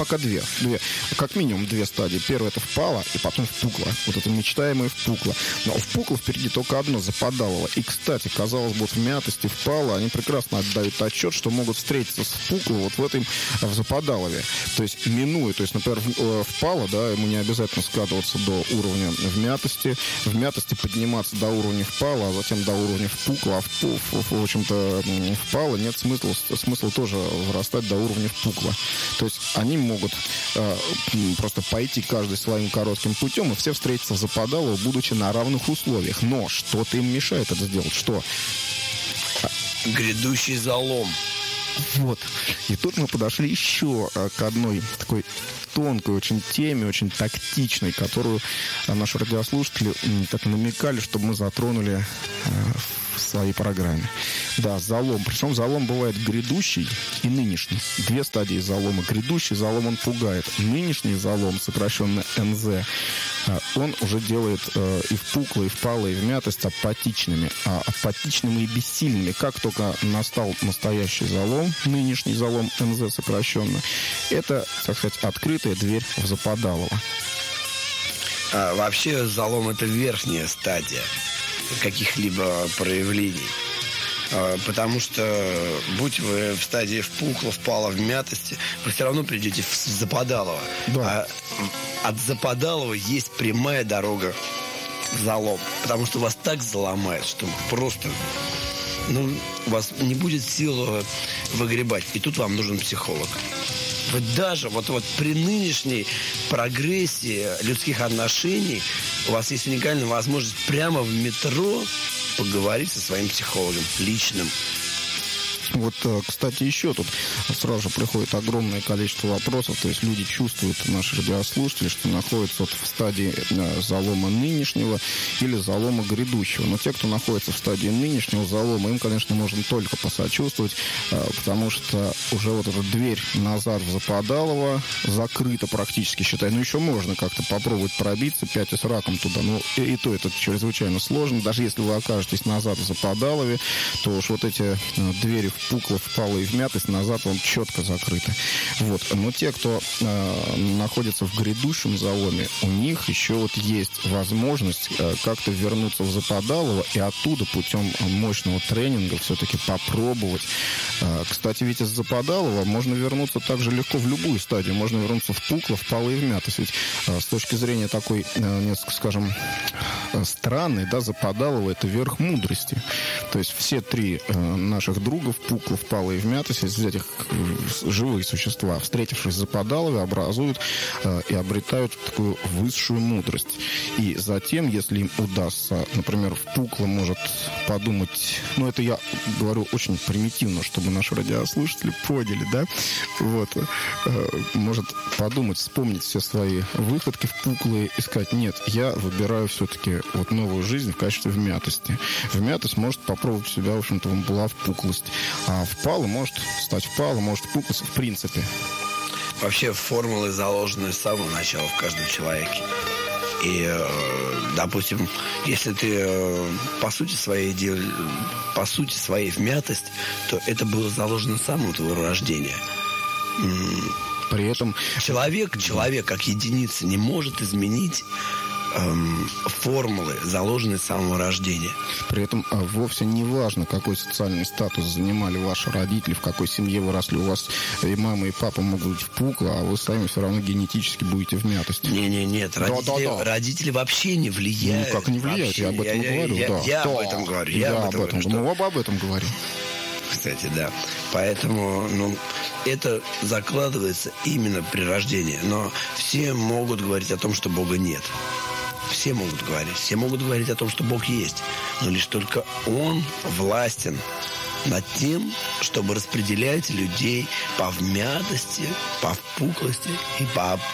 S2: пока две. две. Как минимум две стадии. Первая — это впало, и потом впукло. Вот это мечтаемое впукло. Но впукло впереди только одно — западалово. И, кстати, казалось бы, вот вмятость и впало, они прекрасно отдают отчет, что могут встретиться с впукло вот в этом, в западалове. То есть минуя, то есть, например, впало, да, ему не обязательно скатываться до уровня вмятости, вмятости подниматься до уровня впало, а затем до уровня впукла, а в, в, в общем-то, впало нет смысла, смысла тоже вырастать до уровня впукла. То есть они могут э, просто пойти каждый своим коротким путем, и все встретятся в западалово, будучи на равных условиях. Но что-то им мешает это сделать? Что?
S1: Грядущий залом.
S2: Вот. И тут мы подошли еще к одной такой тонкой очень теме, очень тактичной, которую наши радиослушатели так намекали, чтобы мы затронули в своей программе. Да, залом. Причем залом бывает грядущий и нынешний. Две стадии залома. Грядущий залом, он пугает. Нынешний залом, сокращенно эн зэ, он уже делает э, и впукло, и впало, и вмятость апатичными. А апатичными и бессильными. Как только настал настоящий залом, нынешний залом эн зэ сокращенно, это, так сказать, открытая дверь в западалово.
S1: А, вообще залом — это верхняя стадия каких-либо проявлений. А, потому что, будь вы в стадии впукло, впало, вмятости, вы все равно придете в западалово. Да. А от западалова есть прямая дорога в залом. Потому что вас так заломает, что просто... Ну, у вас не будет сил выгребать. И тут вам нужен психолог. Вы даже вот, вот при нынешней прогрессии людских отношений у вас есть уникальная возможность прямо в метро поговорить со своим психологом личным.
S2: Вот, кстати, еще тут сразу же приходит огромное количество вопросов. То есть люди чувствуют, наши радиослушатели, что находятся вот в стадии залома нынешнего или залома грядущего. Но те, кто находится в стадии нынешнего залома, им, конечно, можно только посочувствовать, потому что уже вот эта дверь назад в западалово закрыта практически, считай. Ну, еще можно как-то попробовать пробиться, пятя с раком туда. Но и, и то это чрезвычайно сложно. Даже если вы окажетесь назад в западалове, то уж вот эти двери впукло, впало и вмятость назад вам четко закрыты. Вот. Но те, кто э, находится в грядущем заломе, у них еще вот есть возможность э, как-то вернуться в западалово и оттуда путем мощного тренинга все-таки попробовать. Э, кстати, ведь из западалова можно вернуться также легко в любую стадию. Можно вернуться в впукло, впало и вмятость. Ведь э, с точки зрения такой, э, несколько, скажем, э, странной, да, западалово — это верх мудрости. То есть все три э, наших друга впукло, впало и вмятость, из этих живые существа, встретившись в западалове, образуют э, и обретают такую высшую мудрость. И затем, если им удастся, например, впукло может подумать, ну, это я говорю очень примитивно, чтобы наши радиослушатели поняли, да, вот, э, может подумать, вспомнить все свои выходки впуклые и сказать: нет, я выбираю все-таки вот новую жизнь в качестве вмятости. Вмятость может попробовать себя, в общем-то, была впуклость. А впало может стать впало, может впуклость в принципе.
S1: Вообще формулы заложены с самого начала в каждом человеке. И, допустим, если ты по сути своей дел... по сути своей вмятость, то это было заложено с самого твоего рождения.
S2: При этом
S1: человек, человек как единица не может изменить эм, формулы, заложенные с самого рождения.
S2: При этом а, вовсе не важно, какой социальный статус занимали ваши родители, в какой семье вы росли. У вас и мама, и папа могут быть впукло, а вы сами все равно генетически будете в мятости.
S1: Не-не, нет, родители, да, да, да. родители вообще не влияют.
S2: Ну, как не влияют,
S1: вообще.
S2: я об этом
S1: я,
S2: говорю.
S1: Я,
S2: да.
S1: я
S2: да.
S1: об этом говорю. Я,
S2: я
S1: об этом,
S2: об этом.
S1: говорю,
S2: Мы
S1: что...
S2: оба об этом говорим.
S1: Кстати, да. Поэтому, ну, это закладывается именно при рождении. Но все могут говорить о том, что Бога нет. Все могут говорить. Все могут говорить о том, что Бог есть. Но лишь только Он властен над тем, чтобы распределять людей по вмятости, по впуклости и по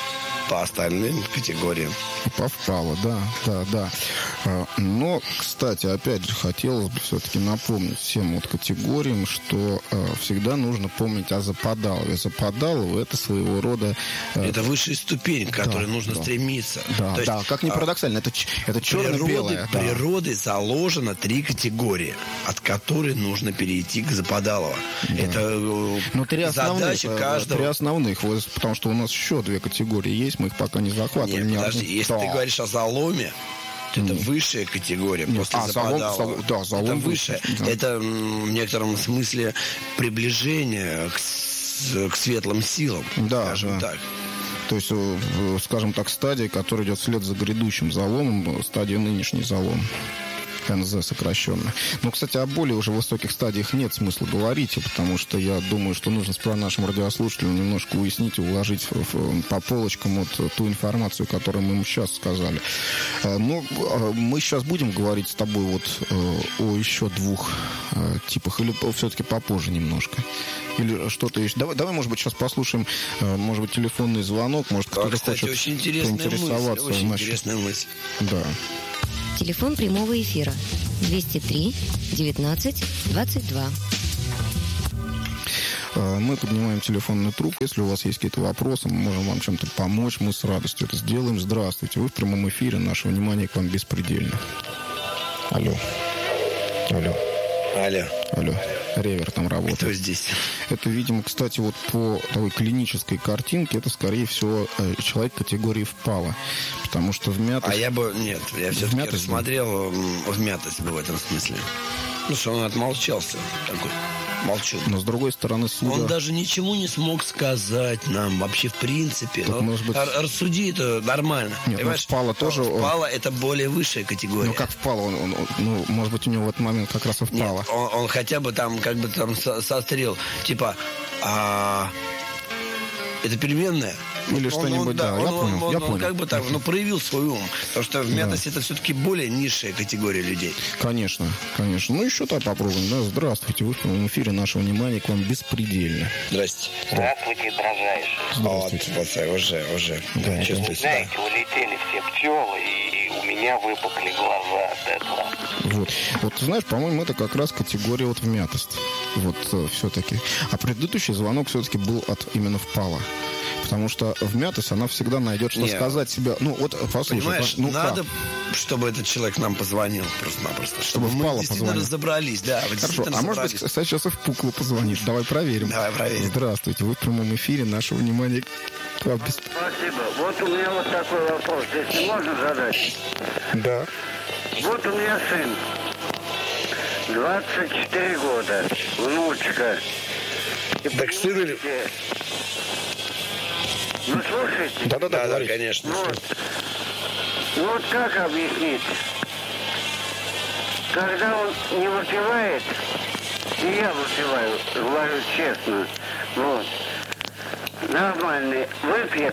S1: по остальным категориям.
S2: По впало, да, да, да. Но, кстати, опять же, хотелось бы все-таки напомнить всем вот категориям, что всегда нужно помнить о западалове. Западалово — это своего рода...
S1: Это высшая ступень, к которой
S2: да,
S1: нужно
S2: да.
S1: стремиться.
S2: Да,
S1: То
S2: да,
S1: есть,
S2: как ни парадоксально, это, это черно-белое.
S1: Природы, природой заложено три категории, от которой нужно перейти к западалово. Да. Это
S2: Но три
S1: задача каждого.
S2: Три основных, вот, потому что у нас еще две категории есть, мы их пока не захватываем.
S1: Нет,
S2: ни
S1: подожди,
S2: одну.
S1: если
S2: да.
S1: ты говоришь о заломе, то это высшая категория.
S2: Нет,
S1: после
S2: а,
S1: западалова.
S2: залом, да, залом
S1: это высшая. Да. Это в некотором смысле приближение к, к светлым силам,
S2: да,
S1: скажем
S2: да.
S1: так.
S2: То есть, скажем так, стадия, которая идет вслед за грядущим заломом, стадия нынешний залом. эн зэ сокращенно. Но, кстати, о более уже высоких стадиях нет смысла говорить, потому что я думаю, что нужно сперва нашим радиослушателям немножко уяснить и уложить по полочкам вот ту информацию, которую мы им сейчас сказали. Но мы сейчас будем говорить с тобой вот о еще двух типах, или все-таки попозже немножко? Или что-то еще? Давай, давай, может быть, сейчас послушаем, может быть, телефонный звонок, может, кто-то
S1: кстати,
S2: хочет
S1: очень интересная
S2: поинтересоваться.
S1: Мысль, очень
S2: значит,
S1: интересная мысль.
S2: Да.
S3: Телефон прямого эфира двести три девятнадцать двадцать два.
S2: Мы поднимаем телефонную трубку. Если у вас есть какие-то вопросы, мы можем вам чем-то помочь. Мы с радостью это сделаем. Здравствуйте. Вы в прямом эфире. Наше внимание к вам беспредельно. Алло. Алло.
S1: Алло.
S2: Алло. Ревер там работает.
S1: Кто здесь?
S2: Это, видимо, кстати, вот по такой клинической картинке, это, скорее всего, человек категории впала. Потому что вмятость...
S1: А я бы... Нет, я все-таки
S2: вмятость,
S1: рассмотрел вмятость бы в этом смысле. Ну, что он отмолчался. Такой молчун.
S2: Но, с другой стороны, судя...
S1: Он даже ничего не смог сказать нам вообще в принципе.
S2: Так, может быть...
S1: Рассуди это нормально.
S2: Нет, ну, впала тоже...
S1: Впала — это более высшая категория.
S2: Ну, как впала? Он, он, ну, может быть, у него в этот момент как раз и впала.
S1: Нет, он, он хотя бы там, как бы там сострел. Типа, а... это переменная.
S2: Или
S1: он,
S2: что-нибудь,
S1: он,
S2: да,
S1: он,
S2: я
S1: он,
S2: понял,
S1: он,
S2: я
S1: он,
S2: понял.
S1: Он как бы так, ну, проявил свой ум. Потому что вмятость да. — это все-таки более низшая категория людей.
S2: Конечно, конечно. Ну, еще так попробуем, да. Здравствуйте, вы в прямом эфире. Наше внимание к вам беспредельно.
S1: Здрасте.
S4: Здравствуйте, дрожайший.
S2: Здравствуйте.
S1: Вот, вот, уже, уже.
S2: Да,
S1: да, чувствую себя.
S4: Знаете, улетели все пчелы, и у меня выпукли глаза от этого.
S2: Вот. Вот, ты знаешь, по-моему, это как раз категория вот вмятость. Вот, все-таки. А предыдущий звонок все-таки был от именно впала. Потому что вмятость, она всегда найдет, что
S1: Нет.
S2: сказать себя. Ну, вот, послушай.
S1: Понимаешь,
S2: ну,
S1: надо,
S2: как?
S1: чтобы этот человек нам позвонил просто-напросто.
S2: Чтобы
S1: Чтобы мы
S2: впало
S1: действительно
S2: позвонил.
S1: разобрались. Да, вы
S2: Хорошо,
S1: действительно
S2: а может быть,
S1: разобрались.
S2: кстати, сейчас и в пукло позвонишь. Давай проверим.
S1: Давай проверим.
S2: Здравствуйте, вы в прямом эфире. Наше внимание к вам без...
S5: Спасибо. Вот у меня вот такой вопрос. Если можно задать.
S2: Да.
S5: Вот у меня сын. двадцать четыре года. Внучка. И
S1: Так сын или...
S5: Ну, слушайте.
S2: Да-да-да,
S1: Да, да,
S2: говори.
S1: конечно.
S5: Вот. Ну, вот как объяснить? Когда он не выпивает, и я выпиваю, говорю честно, вот, нормальный, выпьет,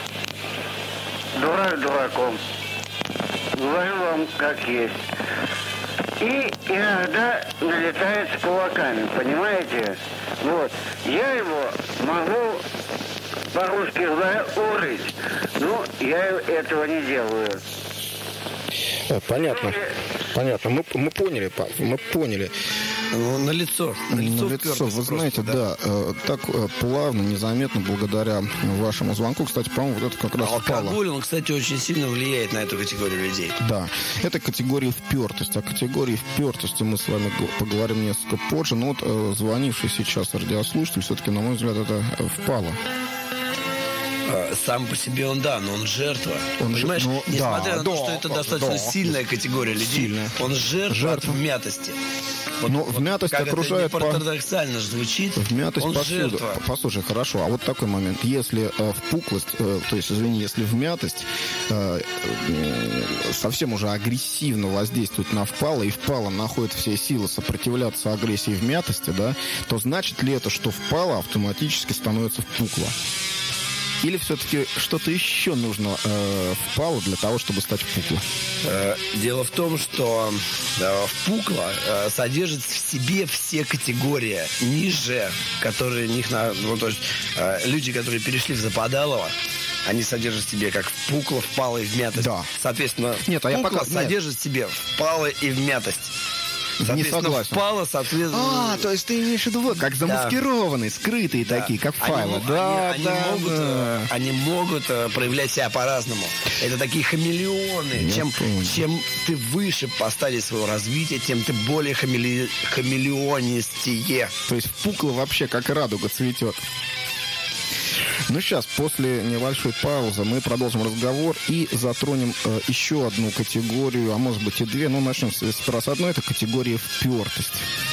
S5: дурак дураком. Говорю вам, как есть. И иногда налетает с кулаками, понимаете? Вот. Я его могу, по-русски говоря, урыть. Но я этого не делаю.
S2: А, понятно. Понятно. Мы, мы поняли, Павел, мы поняли.
S1: Ну, на лицо. На лицо,
S2: На лицо. Вы
S1: просто,
S2: знаете, да, да э, так э, плавно, незаметно, благодаря вашему звонку. Кстати, по-моему, вот это как раз впало.
S1: Алкоголь, он, кстати, очень сильно влияет на эту категорию людей.
S2: Да, это категория впертость. О категории впертости мы с вами поговорим несколько позже. Но вот э, звонивший сейчас радиослушатель, все-таки, на мой взгляд, это э, впало.
S1: Сам по себе он, да, но он жертва.
S2: Он
S1: Понимаешь,
S2: же- ну,
S1: несмотря
S2: да,
S1: на то,
S2: да,
S1: что это
S2: да,
S1: достаточно
S2: да.
S1: сильная категория людей,
S2: Сильная.
S1: он жертва,
S2: Жертва.
S1: от вмятости. Вот,
S2: Но
S1: вот
S2: вмятость
S1: как
S2: окружает
S1: это
S2: по-
S1: не парадоксально же звучит,
S2: Вмятость
S1: он
S2: повсюду.
S1: жертва.
S2: Послушай, хорошо, а вот такой момент. Если э, впуклость, э, то есть, извини, если вмятость э, э, совсем уже агрессивно воздействует на впало, и впало находит все силы сопротивляться агрессии вмятости, да, то значит ли это, что впало автоматически становится впукло? Или все-таки что-то еще нужно э, впало для того, чтобы стать впукло?
S1: Э, Дело в том, что э, впукло э, содержит в себе все категории ниже, которые них на, ну, то есть э, люди, которые перешли в западалово, они содержат в себе как впукло, впало и вмятость.
S2: Да.
S1: Соответственно,
S2: Нет, а я
S1: впукло
S2: пока...
S1: содержит в себе впало и вмятость.
S2: Не согласен.
S1: Впало, соответственно...
S2: А, то есть ты имеешь в виду, как замаскированные, да. скрытые да. такие, как файлы.
S1: Они,
S2: да,
S1: они,
S2: да,
S1: они, могут,
S2: да.
S1: они могут проявлять себя по-разному. Это такие хамелеоны. Чем, чем ты выше по стадии своего развития, тем ты более хамеле... хамелеонистее.
S2: То есть впукло вообще как радуга цветет. Ну, сейчас, после небольшой паузы, мы продолжим разговор и затронем э, еще одну категорию, а может быть и две. Ну, начнем с, с одной, это категория впертость.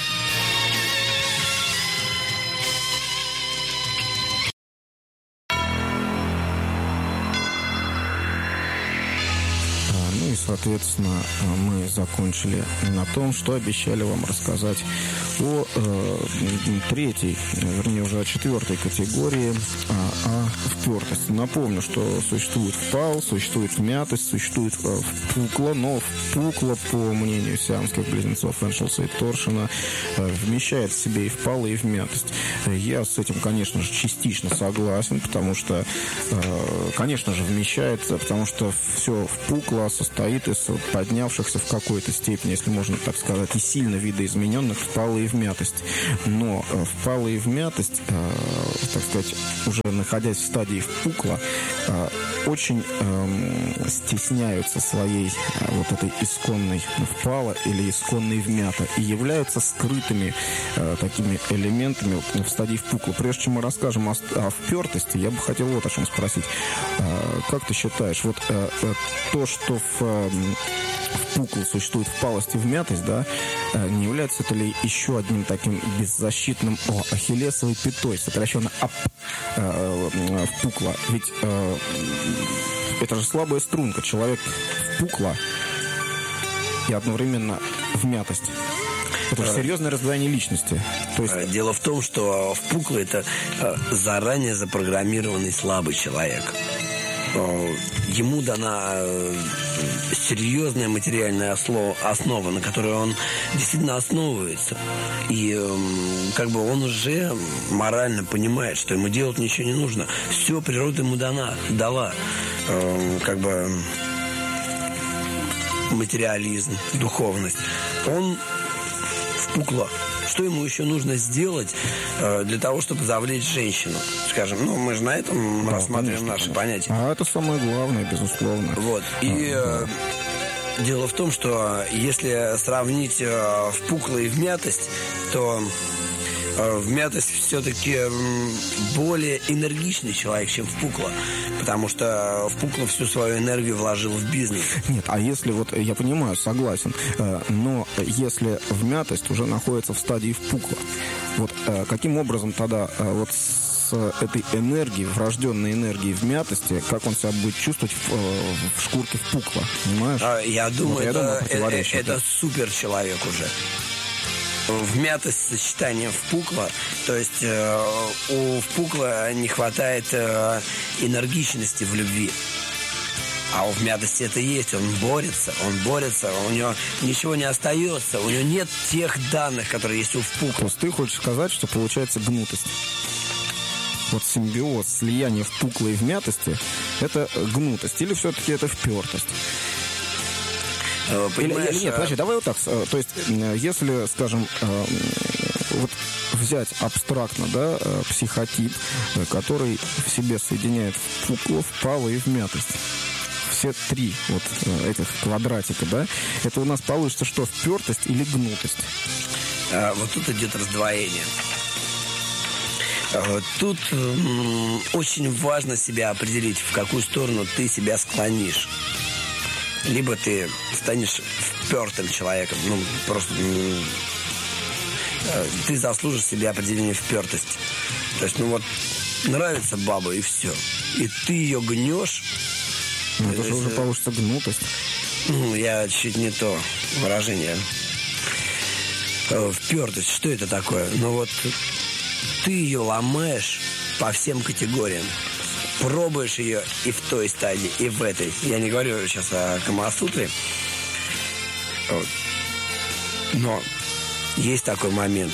S2: Соответственно, мы закончили на том, что обещали вам рассказать о э, третьей, вернее, уже о четвертой категории, а, о впертости. Напомню, что существует впал, существует вмятость, существует э, впукло, но впукло, по мнению сиамских близнецов Эншелса и Торшина, э, вмещает в себе и впало, и вмятость. Я с этим, конечно же, частично согласен, потому что, э, конечно же, вмещается, потому что все впукло состоит из поднявшихся в какой-то степени, если можно так сказать, и сильно видоизмененных впало и вмятость. Но э, впало и вмятость, э, так сказать, уже находясь в стадии впукла, э, очень э, стесняются своей э, вот этой исконной впало или исконной вмято и являются скрытыми э, такими элементами в стадии впукла. Прежде чем мы расскажем о, о впертости, я бы хотел вот о чем спросить. Э, как ты считаешь, вот э, э, то, что в впукло существует впалость и вмятость, да, не является это ли еще одним таким беззащитным о, ахиллесовой пятой, сокращенно ап, э, впукло? Ведь э, это же слабая струнка. Человек впукло и одновременно вмятость. Это же серьезное раздвоение личности. То есть...
S1: Дело в том, что впукло — это заранее запрограммированный слабый человек. Ему дана серьезная материальная основа, на которой он действительно основывается. И как бы он уже морально понимает, что ему делать ничего не нужно. Все природа ему дана, дала. Как бы материализм, духовность. Он впукло. Что ему еще нужно сделать э, для того, чтобы завлечь женщину? Скажем, ну, мы же на этом да, рассматриваем конечно, наши конечно. понятия.
S2: А это самое главное, безусловно.
S1: Вот. И э, дело в том, что если сравнить э, впукло и вмятость, то э, вмятость все-таки э, более энергичный человек, чем впукло. Потому что впукло всю свою энергию вложил в бизнес.
S2: Нет, а если вот, я понимаю, согласен, но если вмятость уже находится в стадии впукла, вот каким образом тогда вот с этой энергией, врожденной энергией вмятости, как он себя будет чувствовать в, в шкурке впукла, понимаешь?
S1: Я думаю, вот, я
S2: это,
S1: думаю
S2: это,
S1: это супер человек уже. Вмятость с сочетанием впукла, то есть э, у впукла не хватает э, энергичности в любви. А у вмятости это есть, он борется, он борется, у него ничего не остается, у него нет тех данных, которые есть у впукла.
S2: То есть ты хочешь сказать, что получается гнутость? Вот симбиоз, слияние впукла и вмятости – это гнутость или все-таки это впертость? Или, или нет, подожди, давай вот так. То есть, если, скажем, вот взять абстрактно, да, психотип, который в себе соединяет впукло, впало и вмятость. Все три вот этих квадратика, да, это у нас получится что, впертость или гнутость?
S1: А, вот тут идет раздвоение. Тут м- очень важно себя определить, в какую сторону ты себя склонишь. Либо ты станешь впертым человеком, ну, просто ну, ты заслужишь себе определение впертости. То есть, ну вот, нравится баба, и все. И ты ее гнешь.
S2: Ну, это же уже получится гнутость.
S1: Ну, я чуть не то выражение. Впертость, что это такое? Ну вот, ты ее ломаешь по всем категориям. Пробуешь ее и в той стадии, и в этой. Я не говорю сейчас о Камасутре. Но есть такой момент.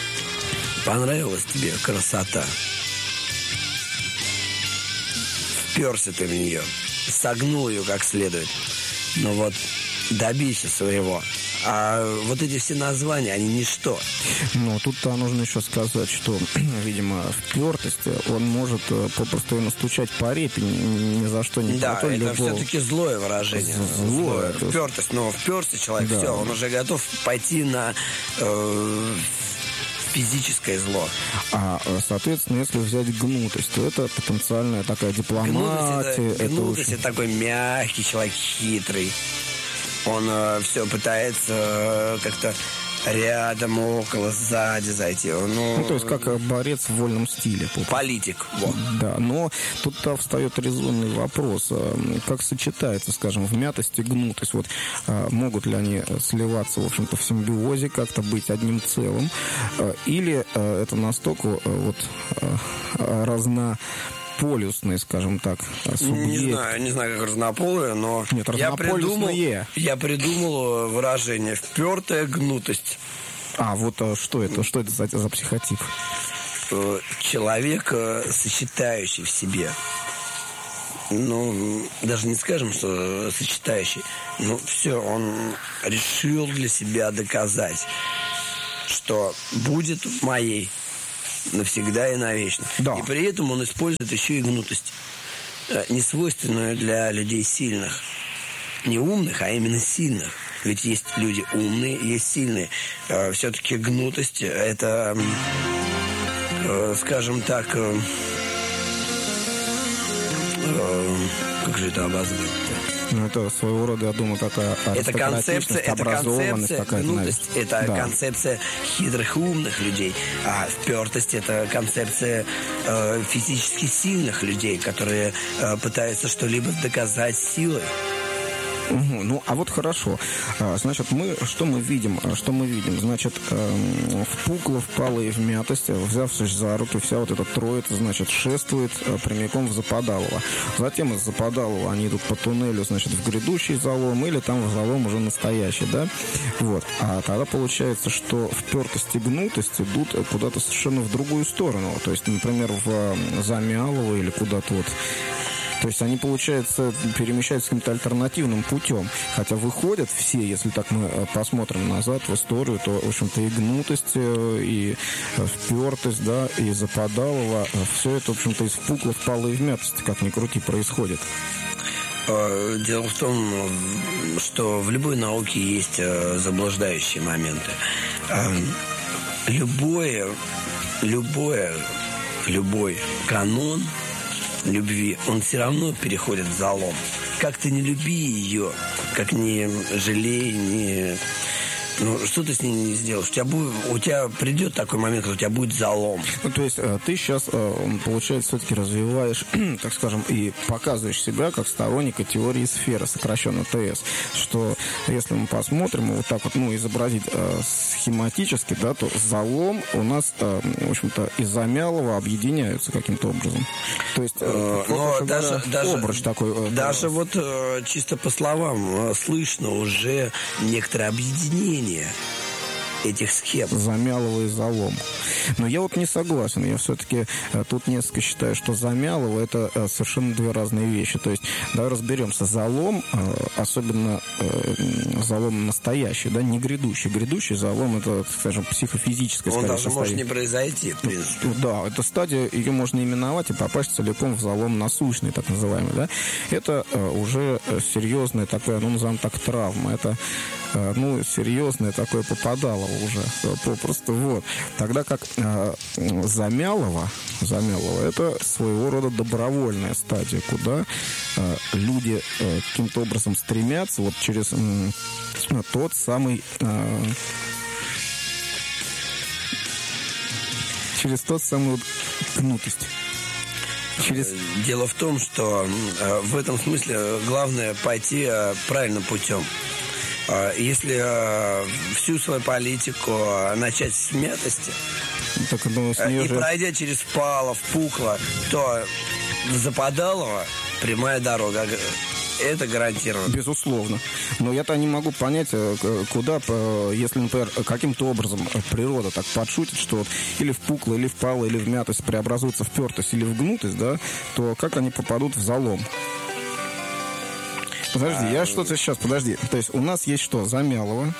S1: Понравилась тебе красота? вперся ты в нее, согнул ее как следует. Но вот добейся своего. А вот эти все названия, они ничто.
S2: Но тут-то нужно еще сказать, что, видимо, впертость, он может попросту настучать по репе ни за что не
S1: Да, это
S2: любого...
S1: все-таки злое выражение.
S2: Злое.
S1: Злое. Впертость. Но вперся человек,
S2: да.
S1: все, он уже готов пойти на э, физическое зло.
S2: А, соответственно, если взять гнутость, то это потенциальная такая дипломатия.
S1: Гнутость, это,
S2: это
S1: гнутость
S2: очень...
S1: это такой мягкий человек, хитрый. Он э, все пытается э, как-то рядом, около, сзади зайти. Ну,
S2: ну, то есть как борец в вольном стиле.
S1: Политик. Вот.
S2: Да, но тут-то встает резонный вопрос. Как сочетается, скажем, вмятость и гнутость? Вот, могут ли они сливаться, в общем-то, в симбиозе, как-то быть одним целым? Или это настолько вот разно... полюсный, скажем так, субъект.
S1: Не знаю, не знаю, как разнополые, но
S2: Нет,
S1: я придумал,
S2: я
S1: придумал выражение «впертая гнутость».
S2: А, вот что это? Что это за, за психотип?
S1: Человек, сочетающий в себе. Ну, даже не скажем, что сочетающий. Ну, все, он решил для себя доказать, что будет моей навсегда и навечно.
S2: Да.
S1: И при этом он использует еще и гнутость, несвойственную для людей сильных. Не умных, а именно сильных. Ведь есть люди умные, есть сильные. Все-таки гнутость – это, скажем так, как же это обозвать-то?
S2: Ну, это своего рода, я думаю, такая
S1: это концепция, это концепция, гнутость, это
S2: да.
S1: концепция хитрых и умных людей, а впертость это концепция э, физически сильных людей, которые э, пытаются что-либо доказать силой.
S2: Угу. Ну, а вот хорошо. Значит, мы что мы видим? Что мы видим? Значит, впукло, впало и вмятость, взявшись за руки, вся вот эта троица, значит, шествует прямиком в Западалово. Затем из Западалова они идут по туннелю, значит, в грядущий залом, или там в залом уже настоящий, да? Вот. А тогда получается, что впертость и гнутость идут куда-то совершенно в другую сторону. То есть, например, в Замялово или куда-то вот. То есть они, получается, перемещаются каким-то альтернативным путем. Хотя выходят все, если так мы посмотрим назад в историю, то, в общем-то, и гнутость, и впертость, да, и Западалово, все это, в общем-то, из впукла, впало и вмятости, как ни крути, происходит.
S1: Дело в том, что в любой науке есть заблуждающие моменты. Любое, любое, любой канон любви, он все равно переходит в залом. Как ты не люби ее, как не жалей, не... Ну, что ты с ней не сделаешь? У тебя, будет, у тебя придет такой момент, когда у тебя будет залом.
S2: Ну, то есть ты сейчас, получается, все-таки развиваешь, так скажем, и показываешь себя как сторонника теории сферы, сокращенно ТС, что если мы посмотрим, вот так вот, ну, изобразить э, схематически, да, то залом у нас, э, в общем-то, из Замялова объединяются каким-то образом. То есть, э,
S1: но даже,
S2: говоря,
S1: даже,
S2: обруч такой. Э,
S1: даже
S2: э,
S1: вот э, чисто по словам э, слышно уже некоторое объединение этих схем.
S2: Замялово и залом. Но я вот не согласен. Я все-таки э, тут несколько считаю, что Замялово это э, совершенно две разные вещи. То есть, давай разберемся. Залом, э, особенно э, залом настоящий, да, не грядущий. Грядущий залом это, скажем, психофизическое.
S1: Он даже
S2: состояние.
S1: может не произойти, в принципе.
S2: Да, эта стадия, ее можно именовать и попасть целиком в залом насущный, так называемый, да. Это э, уже серьезная такая, ну, назовем так, травма. Это э, ну, серьезное такое попадало уже попросту, вот. Тогда как э, Замялово, Замялово это своего рода добровольная стадия, куда э, люди э, каким-то образом стремятся вот через э, тот самый э, через тот самый вот гнутость. Через...
S1: Дело в том, что э, в этом смысле главное пойти э, правильным путем. Если э, всю свою политику начать с мятости,
S2: так, думаю, с нее
S1: и
S2: же...
S1: пройдя через Палов, Пукло, то Западалово прямая дорога. это гарантированно.
S2: Безусловно. Но я-то не могу понять, куда, если, например, каким-то образом природа так подшутит, что вот или впукло, или впало, или в мятость преобразуется в пертость или в гнутость, да, то как они попадут в залом? Подожди, а... я что-то сейчас, подожди. То есть у нас есть что? Замялово.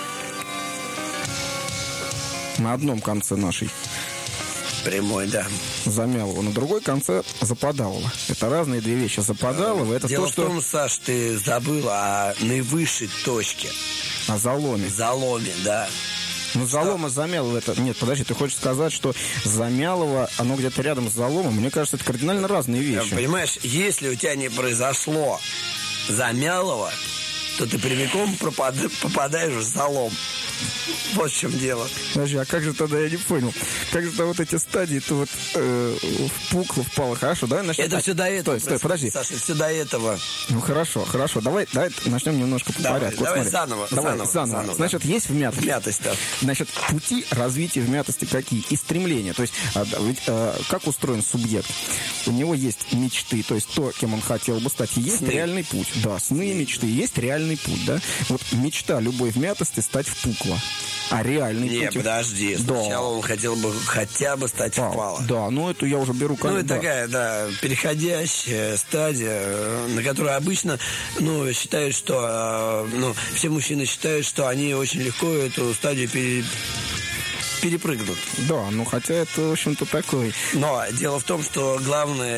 S2: На одном конце нашей.
S1: Прямой, да.
S2: Замялово. На другой конце Западалово. Это разные две вещи. Западалово, это
S1: Дело
S2: то, что...
S1: в том, Саш, ты забыл о наивысшей точке.
S2: О заломе.
S1: Заломе, да.
S2: Ну, залома, Замялово, это... Нет, подожди, ты хочешь сказать, что Замялово, оно где-то рядом с заломом? Мне кажется, это кардинально разные вещи.
S1: Понимаешь, если у тебя не произошло Замялово, то ты прямиком пропад... попадаешь в залом. Вот в чем дело.
S2: Подожди, а как же тогда, я не понял, как же тогда вот эти стадии-то вот э, впукло, впало, хорошо, давай начнем.
S1: Это все до этого.
S2: Стой, стой, подожди.
S1: Саша, все до этого.
S2: Ну, хорошо, хорошо, давай, давай начнем немножко по
S1: давай,
S2: порядку.
S1: Давай
S2: вот,
S1: заново,
S2: давай
S1: заново,
S2: заново.
S1: заново.
S2: Значит,
S1: да.
S2: есть вмятость.
S1: Вмятость, да.
S2: Значит, пути развития вмятости какие? И стремления. То есть, а, да, ведь, а, как устроен субъект? У него есть мечты, то есть то, кем он хотел бы стать. Есть сны. Реальный путь. Да, сны и мечты. Есть реальный путь, да. Вот мечта любой вмятости стать впукло. А реальный
S1: Не,
S2: путь...
S1: подожди.
S2: Да.
S1: Сначала он хотел бы хотя бы стать
S2: а,
S1: впало.
S2: Да, ну это я уже беру...
S1: Ну, это
S2: да.
S1: такая, да, переходящая стадия, на которой обычно, ну, считают, что, ну, все мужчины считают, что они очень легко эту стадию пере... перепрыгнут.
S2: Да, ну хотя это, в общем-то, такой...
S1: Но дело в том, что главное